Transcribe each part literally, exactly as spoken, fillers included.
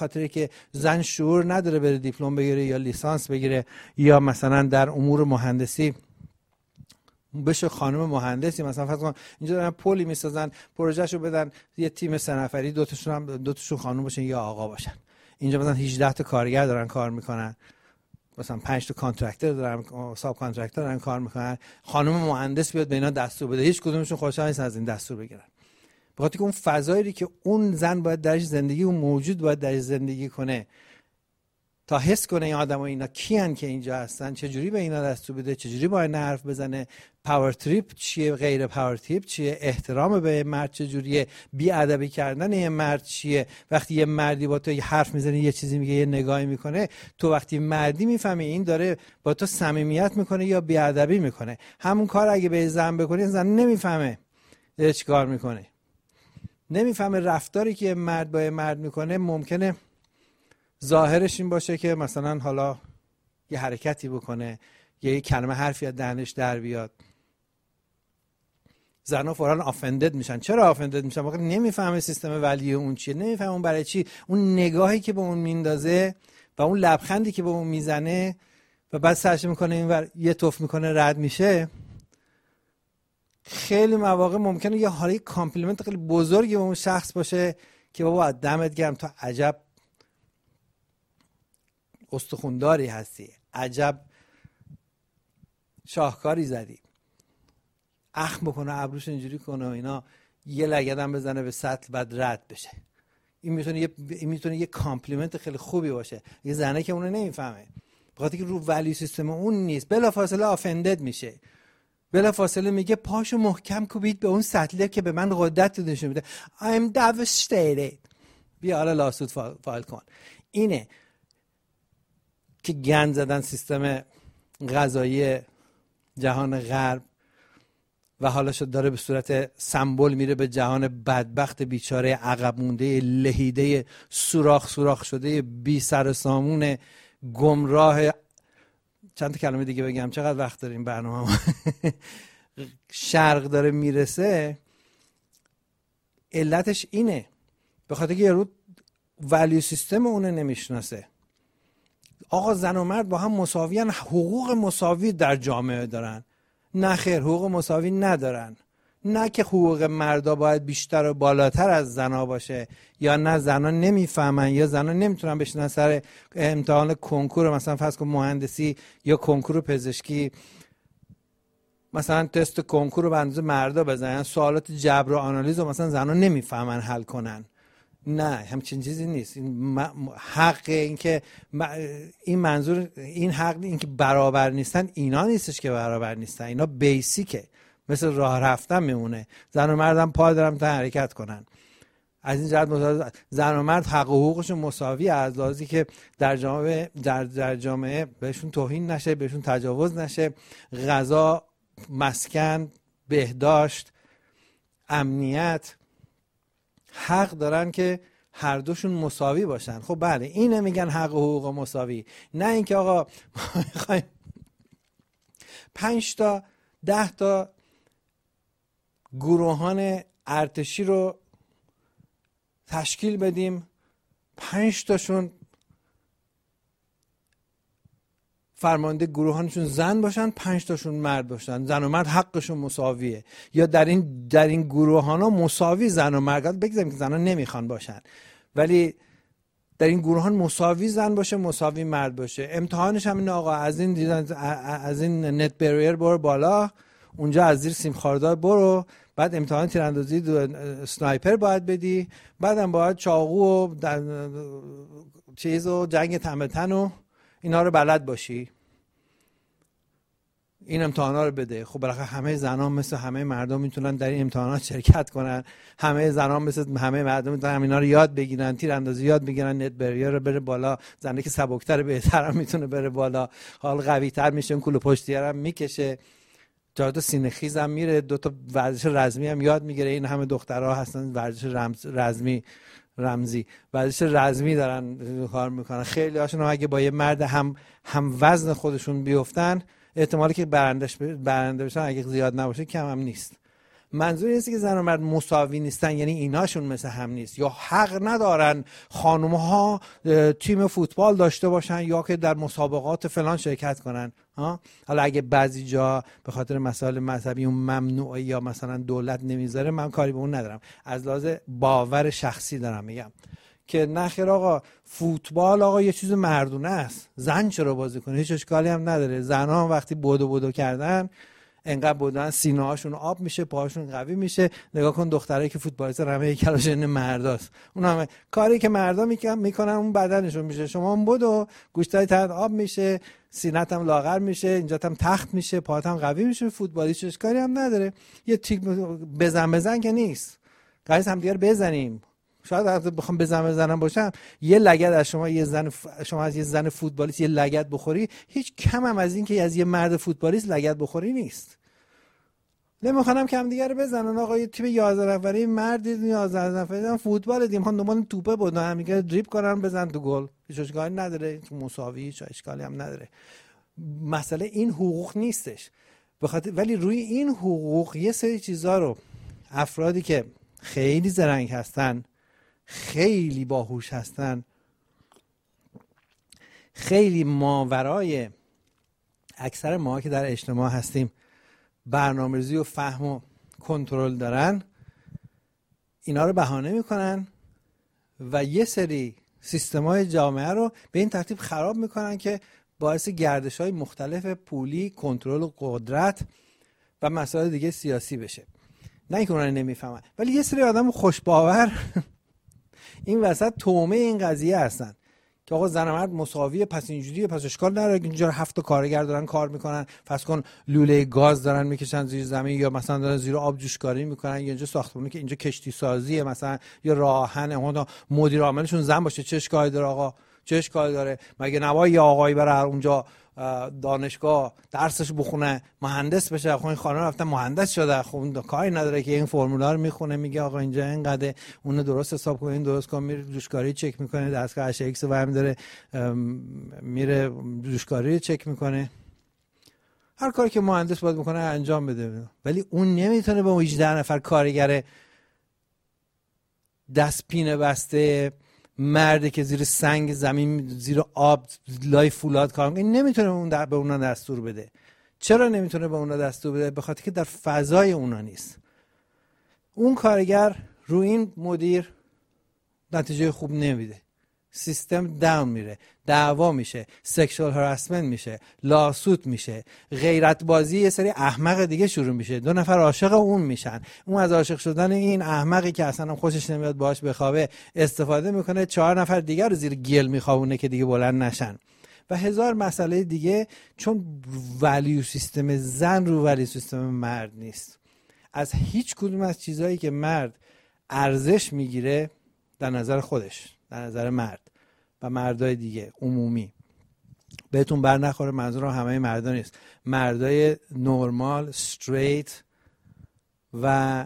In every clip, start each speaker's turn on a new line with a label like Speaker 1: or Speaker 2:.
Speaker 1: خاطری که زن شعور نداره بره دیپلم بگیره یا لیسانس بگیره یا مثلا در امور مهندسی بشه خانم مهندسی. مثلا فرض کن اینجا دارن پلی میسازن، پروژهشو بدن یه تیم سه نفری، دو تاشون هم دو تاشون خانم باشن یا آقا باشن. اینجا مثلا هجده تا کارگر دارن کار میکنن، مثلا پنج تا کانترکتور دارن، ساب کانترکتور دارن کار میکنن، خانم مهندس بیاد به اینا دستور بده، هیچ کدومشون خوشحال نیستن از این دستور بگیرن. بخاطر که اون فضایی که اون زن باید درش زندگی، اون موجود باید درش زندگی کنه تا حس کنه این آدم‌ها اینا کیان که اینجا هستن، چجوری به اینا دستور بده، چجوری با اینا حرف بزنه، پاور تریپ چیه، غیر پاور تریپ چیه، احترام به مرد چجوریه، بی ادبی کردن یه مرد چیه. وقتی یه مردی با تو حرف میزنه، یه چیزی میگه، یه نگاهی میکنه، تو وقتی مردی میفهمی این داره با تو صمیمیت میکنه یا بی ادبی میکنه. همون کار اگه به زن بکنی، زن نمیفهمه چه کار میکنه، نمیفهمه. رفتاری که مرد با مرد میکنه ممکنه ظاهرش این باشه که مثلا حالا یه حرکتی بکنه، یه کلمه حرفی از دهنش در بیاد، زنها فوراً آفندد میشن. چرا آفندد میشن؟ واقعا نمیفهمه سیستم ولی اون چیه، نمیفهمه اون برای چی، اون نگاهی که به اون میندازه و اون لبخندی که به اون میزنه و بعد سرش میکنه اینور یه توف میکنه رد میشه. خیلی مواقع ممکنه یه حالی کامپلیمنت خیلی بزرگی به اون شخص باشه که بابا دمت گرم، تو عجب استخونداری هستی، عجب شاهکاری زدی. اخم بکنه، ابروش اینجوری کنه و اینا، یه لگدم بزنه به سطل بعد رد بشه. این میتونه یه این میتونه یه کامپلیمنت خیلی خوبی باشه. یه زنه که اونو نمیفهمه، بخاطر که رو ولی سیستم اون نیست، بلافاصله آفندد میشه، بلافاصله میگه پاشو محکم کوبید به اون سطله که به من قدرت نشون میده. I'm devastated. بیا حالا لاسود فایل کن. اینه که گند زدن سیستم غذایی جهان غرب و حالا شد داره به صورت سمبل میره به جهان بدبخت بیچاره عقب مونده لهیده سوراخ سوراخ شده بی سر سامون گمراه. چند تا کلمه دیگه بگم، چقدر وقت داریم برنامه شرق داره میرسه. علتش اینه، به خاطر که یارو ولیو سیستم اونه نمیشناسه. آقا زن و مرد با هم مساویان، حقوق مساوی در جامعه دارن. نه خیر، حقوق مساوی ندارن. نه که حقوق مردا باید بیشتر و بالاتر از زنا باشه، یا نه زنا نمیفهمن یا زنا نمیتونن بشینن سر امتحان کنکور مثلا فرض کن مهندسی یا کنکور پزشکی مثلا تست کنکور رو به اندازه مردا بزنن، سوالات جبر و آنالیز رو مثلا زنا نمیفهمن حل کنن. نه، همچین چیزی نیست. این حق این که این منظور این حق این که برابر نیستن، اینا نیستش که برابر نیستن، اینا بیسیکه، مثل راه رفتن میمونه. زن و مرد هم پا دارن تا حرکت کنن. از این جهت زن و مرد حق و حقوقشون مساوی، از لحاظی که در جامعه در, در جامعه بهشون توهین نشه، بهشون تجاوز نشه، غذا، مسکن، بهداشت، امنیت، حق دارن که هر دوشون مساوی باشن. خب بله، اینه میگن حق و حقوق مساوی. نه اینکه آقا میخوایم پنج تا ده تا گروهان ارتشی رو تشکیل بدیم، پنج تاشون فرمانده گروهانشون زن باشن، پنج تاشون مرد باشن، زن و مرد حقشون مساویه. یا در این در این گروهانا مساوی زن و مرد، بگذاریم که زنها نمیخوان باشن، ولی در این گروهان مساوی زن باشه، مساوی مرد باشه. امتحانش هم اینه آقا، از این از این نت بریر برو بالا، اونجا از زیر سیم خاردار برو، بعد امتحان تیراندازی اسنایپر باید بدی، بعدم باید چاقو و چیز و جنگ تن تن و اینا رو بلد باشی، این امتحانا رو بده. خب بالاخره همه زنان مثل همه مردم میتونن در این امتحانات شرکت کنن، همه زنان مثل همه مردم میتونن همینا رو یاد بگیرن، تیراندازی یاد بگیرن، نت بریر رو بره بالا. زنی که سبکتر بهتر هم میتونه بره بالا، حال قوی تر میشه، کلو پشتی هم میکشه، جا تو سینه خیز هم میره، دو تا ورزش رزمی هم یاد میگیره. این همه دخترها هستن ورزش رمز رزمی رمزی ورزش رزمی دارن کار میکنن. خیلی هاشون اگه با یه مرد هم هم وزن خودشون بیفتن، احتمالی که برندش برنده بشن اگه زیاد نباشه کم هم نیست. منظور نیست که زن و مرد مساوی نیستن، یعنی ایناشون مثل هم نیست، یا حق ندارن خانم ها تیم فوتبال داشته باشن یا که در مسابقات فلان شرکت کنن. ها حالا اگه بعضی جا به خاطر مسائل مذهبی اون ممنوعه یا مثلا دولت نمیذاره، من کاری به اون ندارم، از لحاظ باور شخصی دارم میگم که نخیر آقا فوتبال آقا یه چیز مردونه است، زن چرا بازی کنه، هیچ اشکالی هم نداره. زنها وقتی بودو بودو کردن انقدر بودن سینه هاشون آب میشه، پاهاشون قوی میشه. نگاه کن دخترایی که فوتبالیست همه هیکلشون مرداست، اون همه کاری که مردا میکنن اون بدنشون میشه. شما هم بودو گوشتای تحت آب میشه، سینه‌ت هم لاغر میشه، اینجا هم تخت میشه، پاهات هم قوی میشه. فوتبالیست اشکالی هم نداره. یه تیک بزن بزن که نیست، قایز هم دیگه بزنیم. شاید اگه بخوام بزن بزنم باشم یه لگد از شما یه زن ف... شما از یه زن فوتبالیست یه لگد بخوری، هیچ کم هم از این که از یه مرد فوتبالیست لگد بخوری نیست. نمیخوام کم دیگه رو بزنن. آقا یه تیم یازده نفره مرد یازده نفره فوتبال دیم هم دنبال توپه بودن، هم دیگه دریبل کنن بزن تو گل، هیچ اشکالی نداره، مساوی هیچ اشکالی هم نداره. مسئله این حقوق نیستش. بخاطر ولی روی این حقوق یه سری چیزا رو افرادی که خیلی زرنگ هستن، خیلی باهوش هستن، خیلی ماورای اکثر ما که در اجتماع هستیم برنامه‌ریزی و فهم و کنترل دارن، اینا رو بهانه میکنن و یه سری سیستم‌های جامعه رو به این ترتیب خراب میکنن که باعث گردش‌های مختلف پولی، کنترل و قدرت و مسائل دیگه سیاسی بشه. نه اینکه اونا نمیفهمن، ولی یه سری آدم خوشباور این وسط تومه این قضیه هستن که آقا زن و مرد مساویه، پس اینجوریه، پس اشکال نداره اینجا هفت تا کارگر دارن کار میکنن، فرض کن لوله گاز دارن میکشن زیر زمین، یا مثلا دارن زیر آب جوشکاری میکنن، یا اینجا ساختمونه که اینجا کشتی سازیه مثلا، یا راهن، اونها مدیر عاملشون زن باشه، چه اشکالی داره آقا؟ چه اشکالی داره؟ مگه نباید یه آقایی بره اونجا دانشگاه درسش بخونه، مهندس بشه؟ خب این خانم رفتن مهندس شده، خب کاری نداره که این فرمولا رو میخونه، میگه آقا اینجا اینقدر، اون درست حساب کنه، این درست کنه، میره جوشکاری چک میکنه، دستگاه اچ ایکس و هم داره میره جوشکاری چک میکنه. هر کاری که مهندس باید بکنه انجام بده، ولی اون نمیتونه به هجده نفر کارگر دست پینه بسته مردی که زیر سنگ زمین زیر آب لای فولاد کار میکنه، نمیتونه اون به اونا دستور بده. چرا نمیتونه به اونا دستور بده؟ به خاطر که در فضای اونا نیست. اون کارگر رو این مدیر نتیجه خوب نمیده، سیستم داون میره، دعوا میشه، سکشوال هراسمنت میشه، لاسوت میشه، غیرت بازی یه سری احمق دیگه شروع میشه، دو نفر عاشق اون میشن، اون از عاشق شدن این احمقی که اصلا خوشش نمیاد باهاش بخوابه استفاده میکنه، چهار نفر دیگه رو زیر گل میخوابونه که دیگه بلند نشن و هزار مسئله دیگه، چون ولیو سیستم زن رو ولیو سیستم مرد نیست. از هیچ کدوم از چیزهایی که مرد ارزش میگیره در نظر خودش، در نظر مرد و مردای دیگه عمومی، بهتون بر نخوره منظورم همه مردا نیست، مردای نورمال، استریت و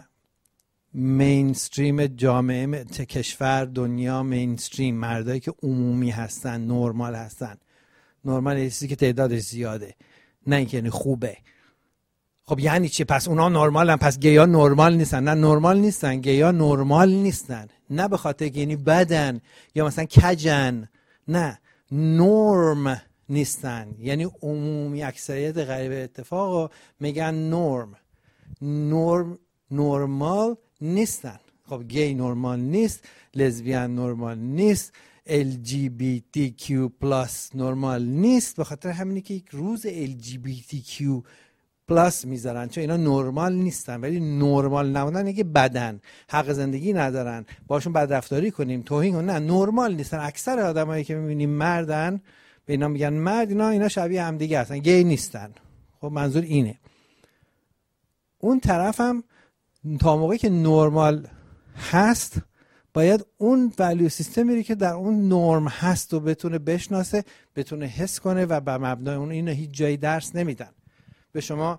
Speaker 1: مینستریم جامعه کشور، دنیا، مینستریم، مردایی که عمومی هستن، نورمال هستن. نورمال یه چیزی که تعدادش زیاده، نه اینکه یعنی خوبه. خب یعنی چی؟ پس اونا نورمالن، پس گیا نورمال نیستن؟ نه نورمال نیستن، گیا نورمال نیستن، نه به خاطر که یعنی بدن یا مثلا کجن، نه، نورم نیستن، یعنی عمومی اکثریت غیر به اتفاق میگن نورم. نورم نورمال نیستن. خب گی نورمال نیست، لزبیان نورمال نیست، ال جی بی تی کیو پلاس نورمال نیست. به خاطر همینی که یک روز ال جی بی تی کیو پلاس میذارن، چون اینا نورمال نیستن. ولی نورمال نبودن یه بدن، حق زندگی ندارن، باشون بدرفتاری کنیم، توهین کنیم، نه، نورمال نیستن. اکثر آدمایی که میبینیم مردن، به اینا میگن مرد، اینا اینا شبیه هم دیگه هستن، گی نیستن. خب منظور اینه. اون طرف هم تا موقعی که نورمال هست باید اون ولیو سیستمی که در اون نرم هست و بتونه بشناسه، بتونه حس کنه و بر مبنای اون اینو هیچ جایی درس نمیدن. به شما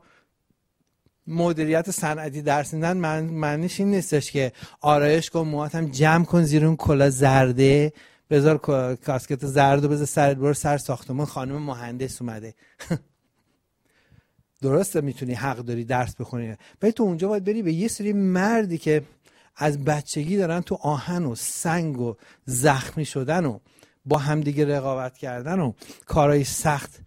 Speaker 1: مدیریت صنعتی درس میدن، من معنیش این نیستش که آرایش کن، موهات هم جمع کن زیر اون کلاه زرده، بذار کاسکت زرد و بذار سرت برو سر ساختمون، خانم مهندس اومده. درسته میتونی حق داری درس بخونی، ولی تو اونجا باید بری به یه سری مردی که از بچگی دارن تو آهن و سنگ و زخمی شدن و با همدیگه رقابت کردن و کارهای سخت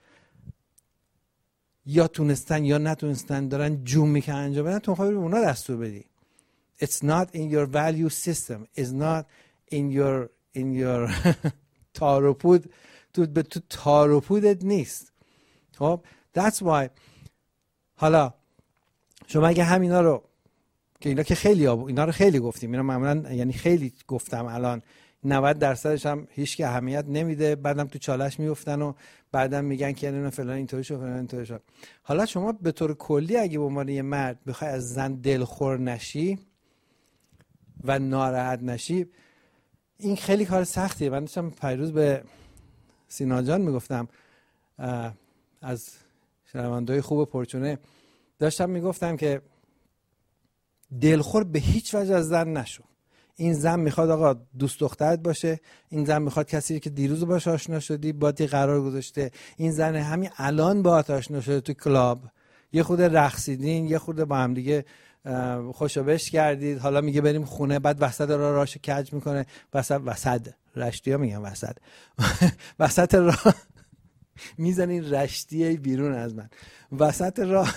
Speaker 1: یا تونستن یا نتونستن دارن جون میکنن انجام بدن، تو میخوای به اونا دستور بدی. It's not in your value system. It's not in your in your تاروپود. تو به تو تاروپودت نیست. خب that's why. حالا شما اگه همینا رو که اینا که خیلی آب... اینا رو خیلی گفتیم، اینا معمولا یعنی خیلی گفتم، الان نود درصدش هم هیچ که اهمیت نمیده، بعدم تو چالش میافتن و بعدم میگن که اینا فلان اینطوری شد فلان اینطوری شد. حالا شما به طور کلی اگه به عنوان یه مرد بخوای از زن دلخور نشی و ناراحت نشی، این خیلی کار سختیه. من داشتم پیروز به سینا جان میگفتم، از شنونده‌های خوب پرچونه داشتم میگفتم که دلخور به هیچ وجه از زن نشو. این زن میخواد آقا دوست دخترت باشه، این زن میخواد کسی که دیروز باهاش آشنا شدی باهات قرار گذاشته، این زن همین الان باهات آشنا شده تو کلاب، یه خود رقصیدین، یه خود با هم دیگه خوشوبش کردید، حالا میگه بریم خونه، بعد وسط راه راهشو کج میکنه، وسط وسط رشتیا میگم وسط وسط راه میزنین رشتیه بیرون از من، وسط راه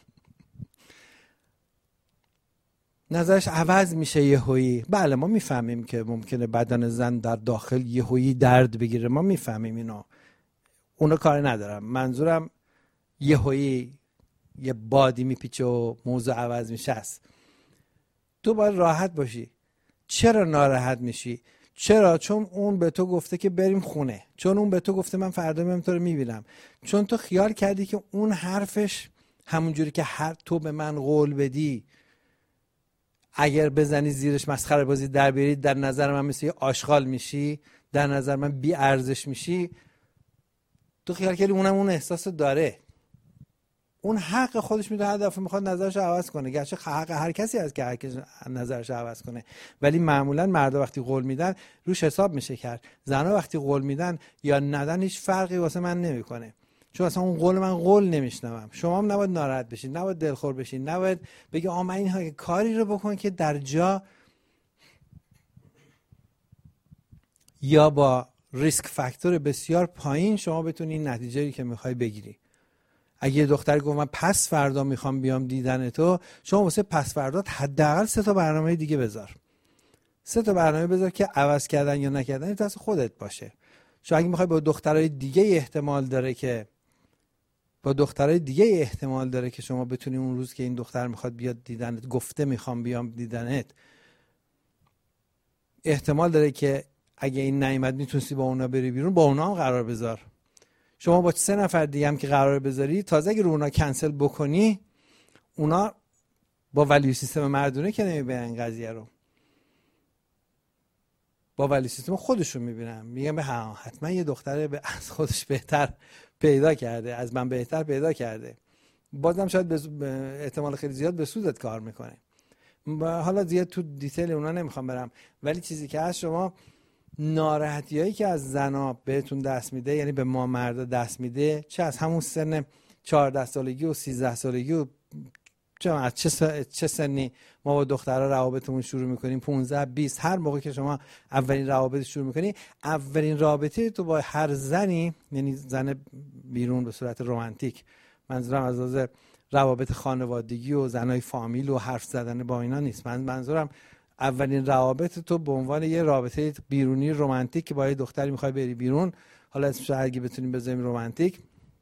Speaker 1: نظرش عوض میشه یهویی. بله ما میفهمیم که ممکنه بدن زن در داخل یهویی درد بگیره، ما میفهمیم اینا، اونا کار ندارم. منظورم یهویی یه بادی میپیچه و موضوع عوض میشه است. تو باید راحت باشی. چرا ناراحت میشی؟ چرا؟ چون اون به تو گفته که بریم خونه، چون اون به تو گفته من فردا میام تو رو میبینم، چون تو خیال کردی که اون حرفش همونجوری که هر تو به من قول بدی اگر بزنی زیرش مسخره بازی در بیاری، در نظر من مثل یه آشغال میشی، در نظر من بی ارزش میشی. تو خیال کردی اونم اون احساس داره، اون حق خودش میده، هر دفعه میخواد نظرش عوض کنه، گرچه حق هر کسی هست که هر کسی نظرش عوض کنه، ولی معمولا مردا وقتی قول میدن روش حساب میشه کرد. زنا وقتی قول میدن یا ندن هیچ فرقی واسه من نمیکنه، چون اصلا اون قول من قول نمیشنوم. شما هم نباید ناراحت بشین، نباید دلخور بشین، نباید بگی آ من این کاری رو بکن که در جا یا با ریسک فاکتور بسیار پایین شما بتونی این نتیجه‌ای که میخوای بگیری. اگه یه دختر گفت من پس فردا میخوام بیام دیدن تو، شما واسه پس فردا حداقل سه تا برنامه دیگه بذار. سه تا برنامه بذار که عوض کردن یا نکردن دست خودت باشه. شما اگه میخوای با دخترای دیگه احتمال داره که با دخترای دیگه احتمال داره که شما بتونی اون روز که این دختر میخواد بیاد دیدنت، گفته میخوام بیام دیدنت، احتمال داره که اگه این نیامد میتونستی با اونا بری بیرون، با اونا هم قرار بذار. شما با سه نفر دیگه هم که قرار بذاری، تازه اگه رو اونا کنسل بکنی، اونا با ولیو سیستم مردونه که نمیبینن قضیه رو، با ولیو سیستم خودشون میبینن، میگن به ها حتما یه دختره به از خودش بهتر پیدا کرده، از من بهتر پیدا کرده. بازم شاید به احتمال خیلی زیاد به سودت کار میکنه. حالا زیاد تو دیتیل اونا نمیخوام برم، ولی چیزی که هست، شما ناراحتی هایی که از زنا بهتون دست میده، یعنی به ما مردا دست میده، چه از همون سن چهارده سالگی و سیزده سالگی و چه از چه, چه سنی ما با دخترها روابطمون شروع میکنیم، پانزده بیست، هر موقع که شما اولین روابط شروع میکنی، اولین رابطه تو با هر زنی، یعنی زن بیرون به صورت رمانتیک، منظورم از لحاظ روابط خانوادگی و زنای فامیل و حرف زدن با اینا نیست، من منظورم اولین روابط تو به عنوان یه رابطه بیرونی رمانتیک که با یه دختری میخوای بری بیرون، حالا اسمش اگه بتونیم بذاریم رمانتیک،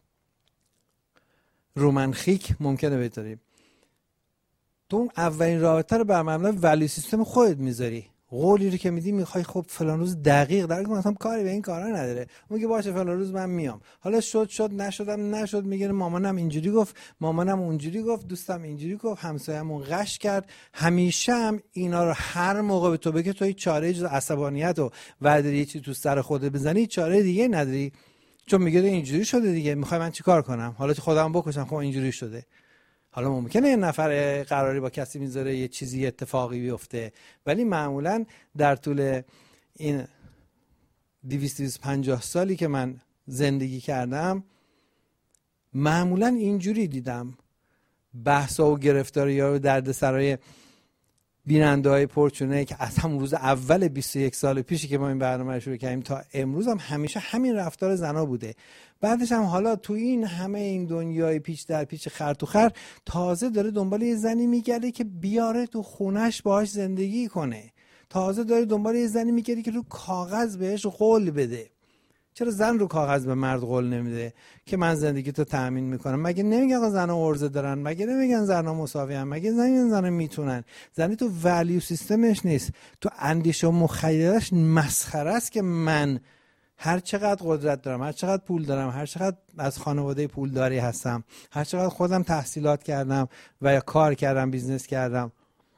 Speaker 1: رومانخیک ممکنه بذاریم. تو اون اولین رابطه رو بر مبنای ولیو سیستم خودت میذاری، قولی رو که میدی میخوای خب فلان روز دقیق، در حالی که مثلا کاری به این کارا نداره، میگه باشه فلان روز من میام، حالا شد شد نشدم نشد، میگه مامانم اینجوری گفت، مامانم اونجوری گفت، دوستم اینجوری گفت، همسایه‌مون قش کرد. همیشه هم اینا رو هر موقع به تو بگه، تو هیچ چاره جز عصبانیت و وعده یه چیزی تو سر خودت بزنی، چاره دیگه نداری، چون میگه اینجوری شده دیگه، میخوای من چیکار کنم؟ حالا که خودم بکشم، خب اینجوری شده. حالا ممکنه یه نفر قراری با کسی میذاره یه چیزی اتفاقی بیفته، ولی معمولا در طول این دویست تا دویست و پنجاه سالی که من زندگی کردم، معمولا اینجوری دیدم بحثا و گرفتاری ها و دردسرای بیننده های پرچونه که از همون روز اول بیست و یک سال پیشی که ما این برنامه رو شروع کردیم تا امروز هم همیشه همین رفتار زنا بوده. بعدش هم حالا تو این همه این دنیای پیچ در پیچ خر تو خر تازه داره دنبال یه زنی میگرده که بیاره تو خونش باهاش زندگی کنه، تازه داره دنبال یه زنی میگرده که رو کاغذ بهش قول بده. چرا زن رو کاغذ به مرد قول نمیده که من زندگی تو تأمین میکنم؟ مگه نمیگن آقا زن‌ها عرضه دارن؟ مگه نمیگن زن‌ها مساوی ان؟ مگه نمیگن زن‌ها میتونن؟ زنی تو ولیو سیستمش نیست، تو اندیشه و مخیلش مسخره است که من هر چقدر قدرت دارم، هر چقدر پول دارم، هر چقدر از خانواده پولداری هستم، هر چقدر خودم تحصیلات کردم و یا کار کردم، بیزنس کردم،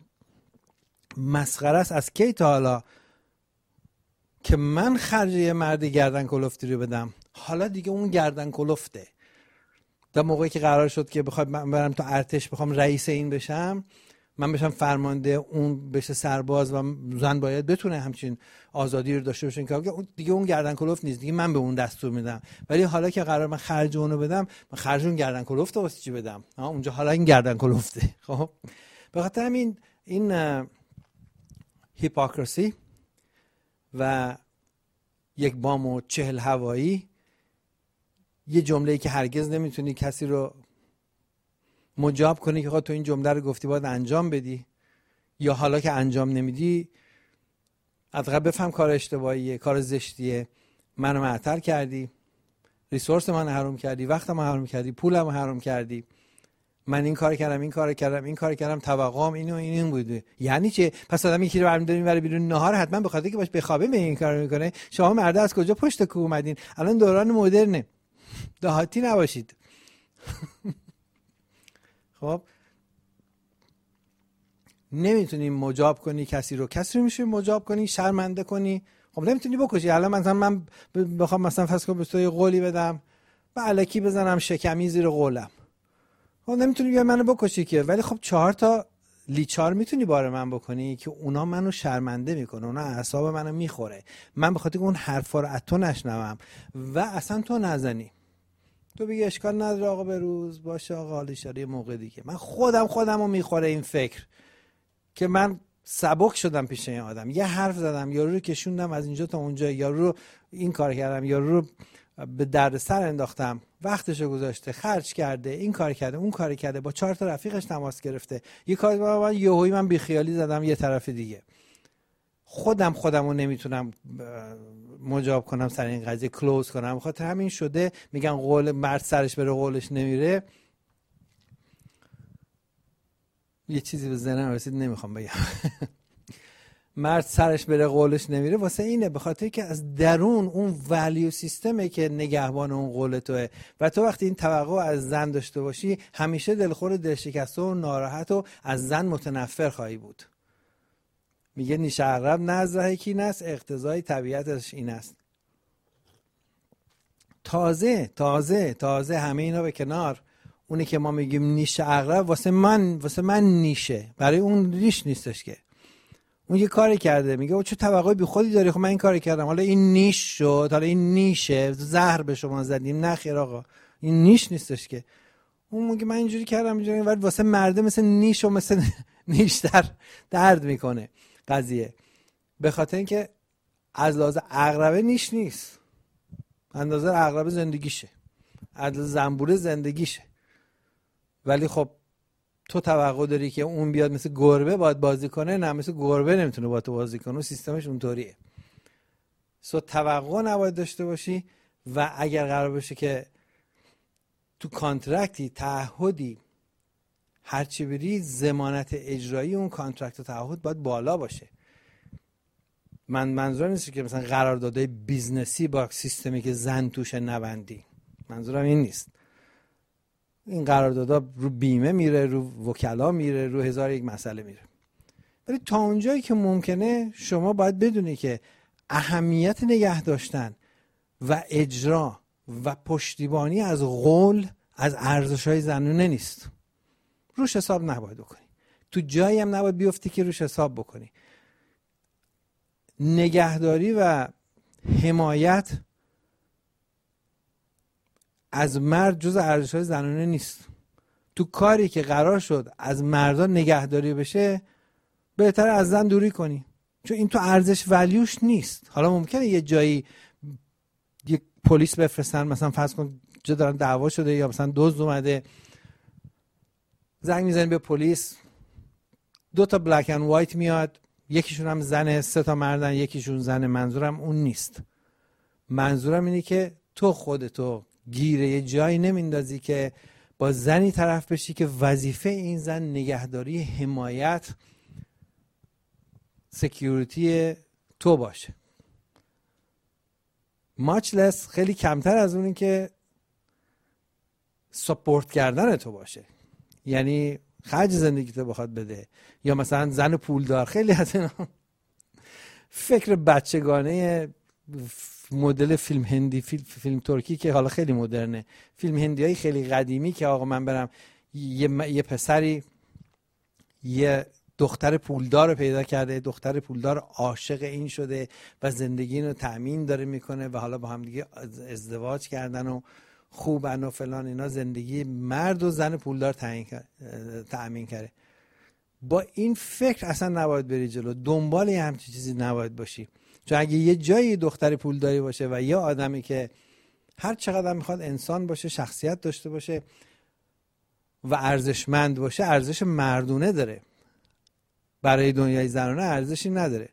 Speaker 1: مسخره است از کی تا حالا که من خرج یه مرد گردن کلفتی رو بدم. حالا دیگه اون گردن کلفته. در موقعی که قرار شد که بخوام من برم تو ارتش، بخوام رئیس این بشم، من بشم فرمانده، اون بشه سرباز و زن باید بتونه همچین آزادی رو داشته باشه که دیگه اون گردن کلفت نیست، دیگه من به اون دستور میدم. ولی حالا که قرار من خرج اونو بدم، من خرج اون گردن کلفت واسه چی بدم؟ ها اونجا حالا این گردن کلفته. خب به خاطر همین این هیپوکراسی و یک بام و چهل هوایی، یه جمله‌ای که هرگز نمیتونی کسی رو مجاب کنی که تو این جمله رو گفتی باید انجام بدی، یا حالا که انجام نمیدی حداقل بفهم کار اشتباهیه، کار زشتیه، منو معطل کردی، ریسورس من حروم کردی، وقتم حروم کردی، پولم حروم کردی، من این کار کردم این کار کردم این کار کردم، توقعم اینو این این بوده. یعنی چه؟ پس آدم یکی رو برمی‌داره میبره بیرون نهار، حتما به خاطر که باش بخوابه به این کارو میکنه. شما مرده از کجا پشت کو اومدین؟ الان دوران مدرنه، دهاتی نباشید. خب نمیتونی مجاب کنی کسی رو، کسی رو میشه مجاب کنی، شرمنده کنی. خب نمیتونی بکشی. الان مثلا من بخوام مثلا فرض کن به تو قولی بدم، به الکی بزنم شکمی زیر قولم، خب نمیتونی بیا منو بکشی که. ولی خب چهار تا لیچار میتونی بار من بکنی که اونا منو شرمنده میکنه، اونا اعصاب منو میخوره، من به خاطر اون حرفا رو از تو نشنوم و اصلا تو نزنی. تو بگی اشکال نداره آقا بروز، باشه آقا حال اشاره موقع دیگه. من خودم خودمو میخوره این فکر که من سبک شدم پیش این آدم، یه حرف زدم، یارو رو کشوندم از اینجا تا اونجا، یارو رو این کار کردم، یارو رو به درد سر انداختم، وقتشو گذاشته، خرج کرده، این کار کرده، اون کار کرده، با چهار تا رفیقش تماس گرفته، یه کاری من یهویی من بیخیالی زدم یه طرف دیگه. خودم خودمو نمیتونم مجاب کنم سر این قضیه، کلوز کنم. خاطر همین شده میگن قول مرد سرش بره قولش نمیره. یه چیزی به ذهنم رسید نمیخوام بگم. مرد سرش بره قولش نمیره واسه اینه، به خاطر که از درون اون ولیو سیستمه که نگهبان اون قول توه و تو وقتی این توقع از زن داشته باشی همیشه دلخور، دلشکسته و ناراحت و از زن متنفر خواهی بود. میگه نیش عقرب نه از راه کین است، اقتضای طبیعتش این است. تازه تازه تازه همه اینا به کنار، اونی که ما میگیم نیش عقرب واسه من واسه من نیشه، برای اون نیش نیستش که. اون یه کاری کرده، میگه او چه توقعی بی خودی داری، خب من این کاری کردم حالا این نیش شد، حالا این نیشه، زهر به شما زدیم. نه خیر آقا، این نیش نیستش که. اون میگه من اینجوری کردم اینجوری، ولی واسه مرده مثل نیش و مثل نیش در درد میکنه قضیه، به خاطر اینکه از لحاظ عقربه نیش نیست، اندازه عقربه زندگیشه، از زنبوره زندگیشه. ولی خب تو توقع داری که اون بیاد مثل گربه باید بازی کنه، نه مثل گربه نمیتونه با تو بازی کنه، سیستمش اونطوریه. سو توقع نباید داشته باشی و اگر قرار باشه که تو کانترکتی، تعهدی، هرچی بری، ضمانت اجرایی اون کانترکت و تعهد باید بالا باشه. من منظورم نیست که مثلا قراردادهای بیزنسی با سیستمی که زن توش نبندی، منظورم این نیست. این قراردادها رو بیمه میره، رو وکلا میره، رو هزار یک مسئله میره. ولی تا اونجایی که ممکنه شما باید بدونی که اهمیت نگه داشتن و اجرا و پشتیبانی از قول از ارزش‌های زنونه نیست. روش حساب نباید بکنی، تو جایی هم نباید بیفتی که روش حساب بکنی. نگهداری و حمایت از مرد جز ارزش‌های زنانه نیست. تو کاری که قرار شد از مردا نگهداری بشه بهتر از زن دوری کنی، چون این تو ارزش ولیوش نیست. حالا ممکنه یه جایی یه پلیس بفرستن، مثلا فرض کن جا دارن دعوا شده یا مثلا دزد اومده، زنگ میزنی به پلیس، دو تا بلک اند وایت میاد، یکیشون هم زنه، سه تا مردن، یکیشون زنه. منظورم اون نیست. منظورم اینه که تو خودتو گیره یه جایی نمیندازی که با زنی طرف بشی که وظیفه این زن نگهداری، حمایت، سکیوریتی تو باشه. much less خیلی کمتر از اونی که سپورت کردن تو باشه، یعنی خرج زندگی تو بخواد بده. یا مثلا زن پولدار، خیلی از اینا فکر بچگانه مدل فیلم هندی، فیلم, فیلم ترکی که حالا خیلی مدرنه، فیلم هندی های خیلی قدیمی که آقا من برم یه, یه پسری یه دختر پولدار رو پیدا کرده، دختر پولدار عاشق این شده و زندگی رو تأمین داره میکنه و حالا با هم دیگه ازدواج کردن و خوبن و فلان اینا، زندگی مرد و زن پولدار تأمین کرده. با این فکر اصلا نباید بری جلو، دنبال یه همچین چیزی نباید باشی. چون اگه یه جایی دختر پولداری باشه و یه آدمی که هر چقدر میخواد انسان باشه، شخصیت داشته باشه و ارزشمند باشه، ارزش مردونه داره، برای دنیای زنانه ارزشی نداره.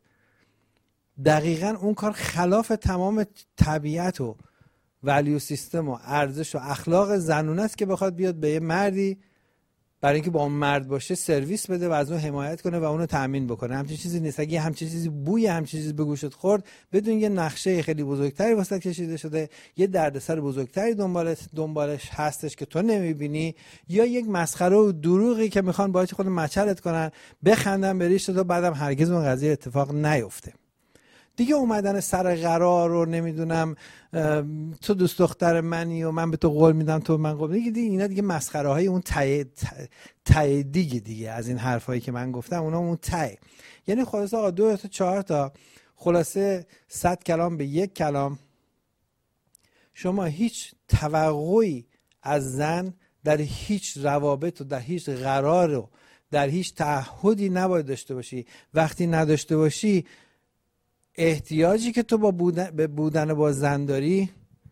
Speaker 1: دقیقاً اون کار خلاف تمام طبیعت و ولیو سیستم و ارزش و اخلاق زنونه است که بخواد بیاد به یه مردی برای اینکه با اون مرد باشه سرویس بده و از اون حمایت کنه و اونو تأمین بکنه. همچین چیزی نیست. اگه همچین چیزی بوی همچین چیزی به گوشت خورد، بدون یه نقشه خیلی بزرگتری واسه کشیده شده، یه دردسر بزرگتری دنبالش دنبالش هستش که تو نمیبینی، یا یک مسخره و دروغی که میخوان باهاش خود مچلت کنن، بخندن بریش تو، بعدم هرگز اون قضیه اتفاق نیفته. دیگه اومدن سر قرار رو نمیدونم تو دوست دختر منی و من به تو قول میدم تو من قول میدم، دیگه اینا دیگه مسخره های اون ته ته دیگه دیگه از این حرفایی که من گفتم، اونا اون ته. یعنی خلاصه آقا دو تا چهار تا خلاصه صد کلام به یک کلام، شما هیچ توقعی از زن در هیچ روابط و در هیچ قرار و در هیچ تعهدی نباید داشته باشی. وقتی نداشته باشی، احتیاجی که تو با بودن به بودن با زن داری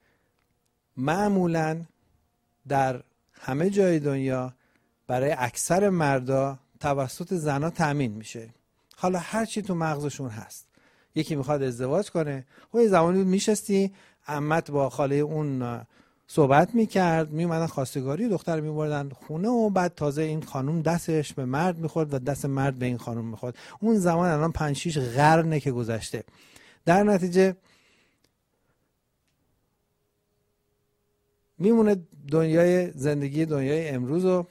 Speaker 1: معمولاً در همه جای دنیا برای اکثر مردا توسط زنها تأمین میشه. حالا هر چی تو مغزشون هست. یکی میخواد ازدواج کنه، خب یه زمانی بود میشستی عمت با خاله اون صحبت میکرد، میومدن خواستگاری، دختر میبردن خونه و بعد تازه این خانم دستش به مرد میخورد و دست مرد به این خانم میخورد. اون زمان الان پنج شیش قرنه که گذشته. در نتیجه میمونه دنیای زندگی دنیای امروز و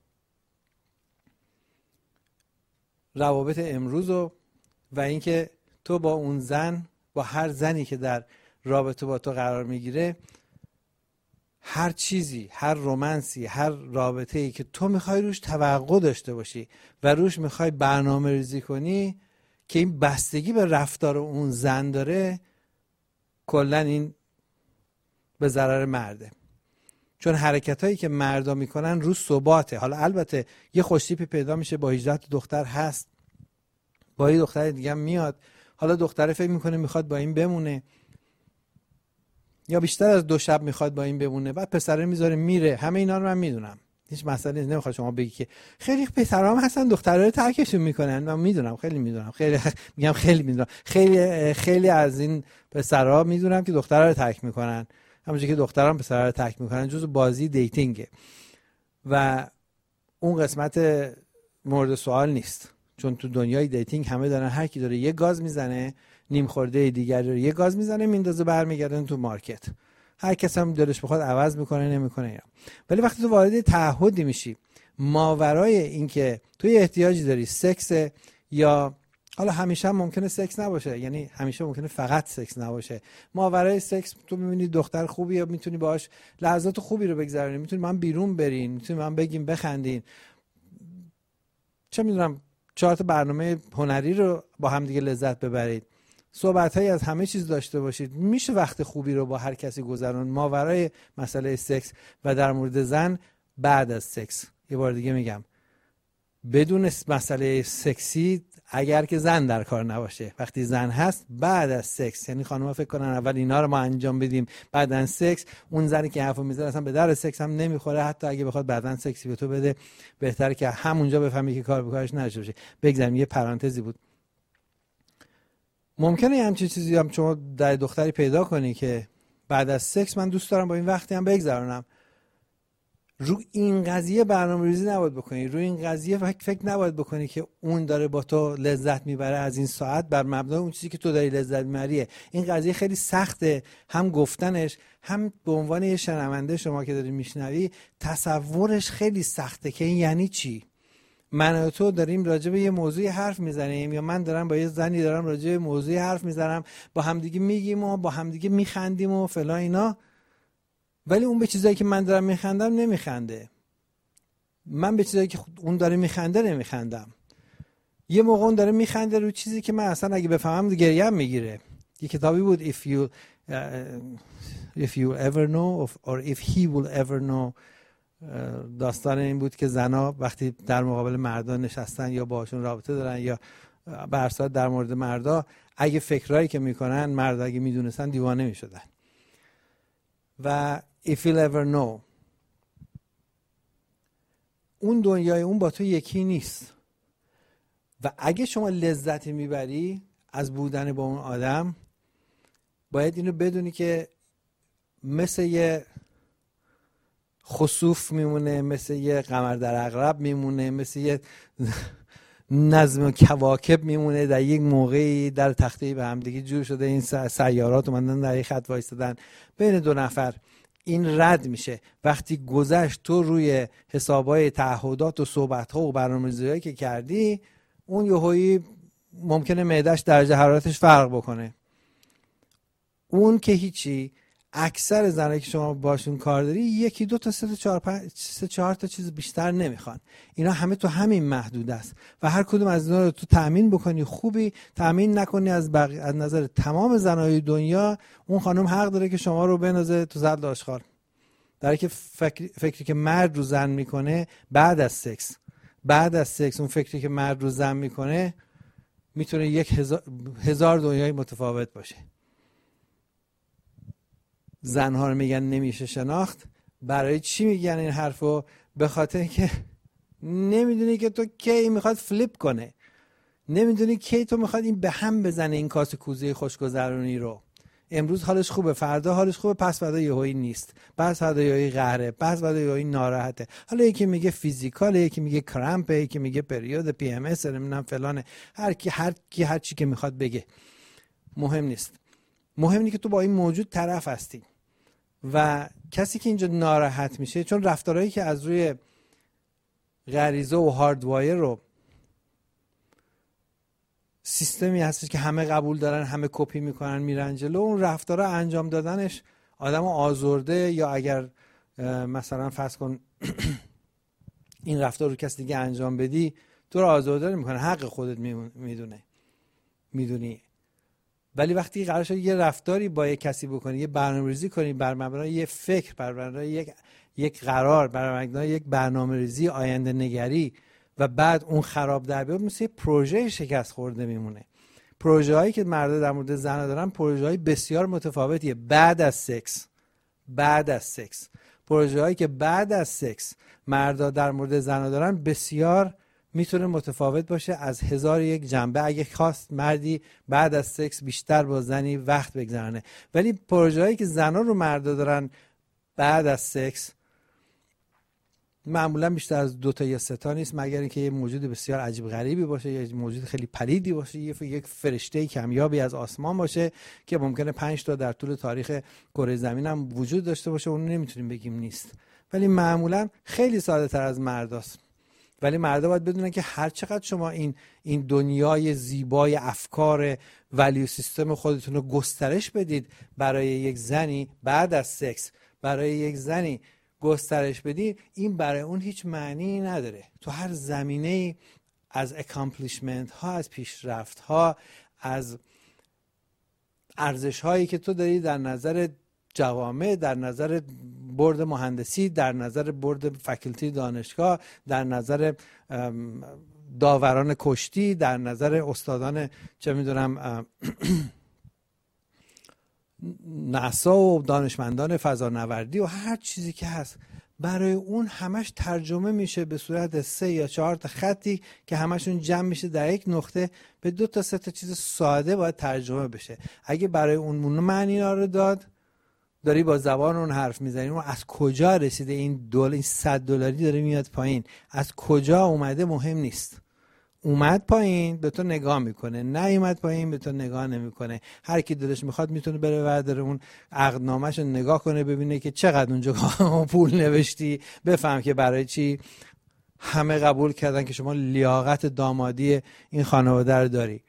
Speaker 1: روابط امروز و و اینکه تو با اون زن، با هر زنی که در رابطه با تو قرار میگیره، هر چیزی، هر رومانسی، هر رابطه‌ای که تو میخوای روش توقع داشته باشی و روش میخوای برنامه ریزی کنی که این بستگی به رفتار اون زن داره، کلا این به ضرر مرده. چون حرکتایی که مردا میکنن رو ثباته. حالا البته یه خوشتیپی پیدا میشه، با هجده تا دختر هست، با یه دختر دیگه میاد، حالا دختره فکر میکنه میخواد با این بمونه یا بیشتر از دو شب میخواد با این بمونه، بعد پسره میذاره میره. همه اینا رو من میدونم، هیچ مسئله نیست. نمیخواد شما بگی که خیلی پسرام هستن دخترها رو ترکشون میکنن. من میدونم، خیلی میدونم، خیلی میگم خیلی میدونم، خیلی خیلی از این پسرها میدونم که دخترها رو ترک میکنن، همونجوری که دخترام پسرها رو ترک میکنن. جزء بازی دیتینگه و اون قسمت مورد سوال نیست. چون تو دنیای دیتینگ همه دارن، هر کی داره یه گاز میزنه، نیم خورده دیگری رو یه گاز میزنه، میندازه برمیگردن تو مارکت. هر کس هم دلش بخواد عوض میکنه نمیکنه. یا ولی وقتی تو وارد تعهدی میشی، ماورای اینکه تو یه احتیاجی داری، سکس، یا حالا همیشه هم ممکنه سکس نباشه، یعنی همیشه ممکنه فقط سکس نباشه، ماورای سکس تو میبینی دختر خوبی یا میتونی باهاش لحظات خوبی رو بگذرونی، میتونی من بیرون برین، میتونی من بگیم بخندین، چه میدونم چهار تا برنامه هنری رو با هم دیگه لذت ببرید، صحبت‌هایی از همه چیز داشته باشید. میشه وقت خوبی رو با هر کسی گذرون ماورای مسئله سکس. و در مورد زن بعد از سکس، یه بار دیگه میگم، بدون مسئله سکسی اگر که زن در کار نباشه، وقتی زن هست بعد از سکس، یعنی خانم‌ها فکر کنن اول اینا رو ما انجام بدیم بعدن سکس، اون زنی که حرفو میزنه اصلا به در سکس هم نمیخوره، حتی اگه بخواد بعدن سکسی به تو بده بهتره که همونجا بفهمی که کار به کارش نداشته باشه. بگذاریم یه پرانتزی بود. ممکنه همچین چیزی هم شما در دختری پیدا کنی که بعد از سکس من دوست دارم با این وقتی هم بگذرونم، رو این قضیه برنامه‌ریزی نباید بکنی، رو این قضیه فکر, فکر نباید بکنی که اون داره با تو لذت میبره از این ساعت بر مبنای اون چیزی که تو داری لذت میبریه. این قضیه خیلی سخته، هم گفتنش هم به عنوان یه شنونده شما که داری میشنوی تصورش خیلی سخته که این یعنی چی. من و تو داریم راجع به یه موضوعی حرف میزنیم، یا من دارم با یه زنی دارم راجع به موضوعی حرف میزنم، با همدیگه میگیم و با همدیگه میخندیم و فلان اینا، ولی اون به چیزایی که من دارم میخندم نمیخنده، من به چیزایی که اون داره میخنده نمیخندم. یه موقع اون داره میخنده رو چیزی که من اصلا اگه بفهمم گریم میگیره. یه کتابی بود if you uh, if you ever know or if he will ever know، داستان این بود که زنا وقتی در مقابل مردان نشستن یا باشون رابطه دارن یا به هر صورت در مورد مردا، اگه فکرایی که میکنن مردا اگه میدونستن دیوانه میشدن. و if you'll ever know، اون دنیای اون با تو یکی نیست. و اگه شما لذتی میبری از بودن با اون آدم، باید اینو بدونی که مثل یه خسوف میمونه، مثل یه قمر در عقرب میمونه، مثل یه نظم کواکب میمونه، در یک موقعی در تخته به هم دیگه جور شده این سیارات اومدن در یک خط وایستادن بین دو نفر، این رد میشه. وقتی گذشت تو روی حسابای تعهدات و صحبت‌ها و برنامه‌ریزی‌هایی که کردی، اون یهویی ممکنه معده‌اش درجه حرارتش فرق بکنه. اون که هیچی، اکثر زنایی که شما باشون کار داری یکی دو تا سه تا چهار پنج سه چهار تا چیز بیشتر نمیخوان. اینا همه تو همین محدود است و هر کدوم از اینا رو تو تأمین بکنی خوبی، تأمین نکنی از بقیه. از نظر تمام زنای دنیا اون خانم حق داره که شما رو بنازه تو زد آشغال، در که فکر فکری که مرد رو زن میکنه بعد از سکس، بعد از سکس اون فکری که مرد رو زن میکنه میتونه یک هزار, هزار دنیای متفاوت باشه. زنها رو میگن نمیشه شناخت. برای چی میگن این حرفو؟ به خاطر که نمیدونی که تو کی میخواد فلیپ کنه، نمیدونی کی تو میخواد این به هم بزنه این کاسه کوزه خوشگذرونی رو. امروز حالش خوبه، فردا حالش خوبه، پس فردا یهویی نیست، پس فردا یهویی قهره، پس فردا یهویی ناراحته. حالا یکی میگه فیزیکاله، یکی میگه کرامپ، یکی میگه پریود پی ام اس، نمیدونم فلانه. هر کی هر کی هر چی که میخواد بگه، مهم نیست. مهم اینه که تو با این موجود طرف هستی. و کسی که اینجا ناراحت میشه چون رفتارهایی که از روی غریزه و هاردوایر رو سیستمی هستش که همه قبول دارن، همه کپی میکنن میرن جلو، اون رفتارها انجام دادنش آدمو آزرده. یا اگر مثلا فرض کن این رفتار رو کسی دیگه انجام بدی تو رو آزرده میکنه، حق خودت میدونه میدونی. ولی وقتی قرار شد یه رفتاری با یه کسی بکنی، یه برنامه‌ریزی کنی بر مبنای یه فکر، بر مبنای یک یک قرار، بر مبنای یک برنامه‌ریزی آینده نگری، و بعد اون خراب در بیاد، مثل یه پروژه شکست خورده میمونه. پروژه هایی که مردا در مورد زنا دارن پروژه های بسیار متفاوتیه. بعد از سکس بعد از سکس پروژه هایی که بعد از سکس مردا در مورد زنا دارن بسیار میتونه متفاوت باشه از هزار یک جنبه. اگه خواست مردی بعد از سکس بیشتر با زنی وقت بگذرونه، ولی پروژه هایی که زنا رو مردا دارن بعد از سکس معمولا بیشتر از دو تا یا سه تا نیست، مگر اینکه یه موجود بسیار عجیب غریبی باشه، یه موجود خیلی پلیدی باشه، یک فرشته کمیابی از آسمان باشه که ممکنه پنج تا در طول تاریخ کره زمین هم وجود داشته باشه، اون نمیتونیم بگیم نیست. ولی معمولا خیلی ساده تر از مرداست. ولی مردا باید بدونن که هر چقدر شما این این دنیای زیبای افکار ولیو سیستم خودتون رو گسترش بدید برای یک زنی بعد از سکس، برای یک زنی گسترش بدید، این برای اون هیچ معنی نداره. تو هر زمینه از اکامپلیشمنت ها، از پیشرفت ها، از ارزش هایی که تو داری در نظر جوامع، در نظر برد مهندسی، در نظر برد فکلتی دانشگاه، در نظر داوران کشتی، در نظر استادان چه میدونم ناسا و دانشمندان فضانوردی و هر چیزی که هست، برای اون همش ترجمه میشه به صورت سه یا چهار تا خطی که همشون جمع میشه در یک نقطه به دو تا سه تا چیز ساده باید ترجمه بشه. اگه برای اون معنی رو داد، داری با زبان اون حرف میزنی، اون از کجا رسیده این دلار، این صد دلاری داره میاد پایین، از کجا اومده مهم نیست. اومد پایین به تو نگاه میکنه، نه اومد پایین به تو نگاه نمیکنه. هر کی دلش میخواد میتونه بره برداره اون عقدنامه‌ش رو نگاه کنه، ببینه که چقدر اونجا پول نوشتی، بفهم که برای چی همه قبول کردن که شما لیاقت دامادی این خانواده رو داری.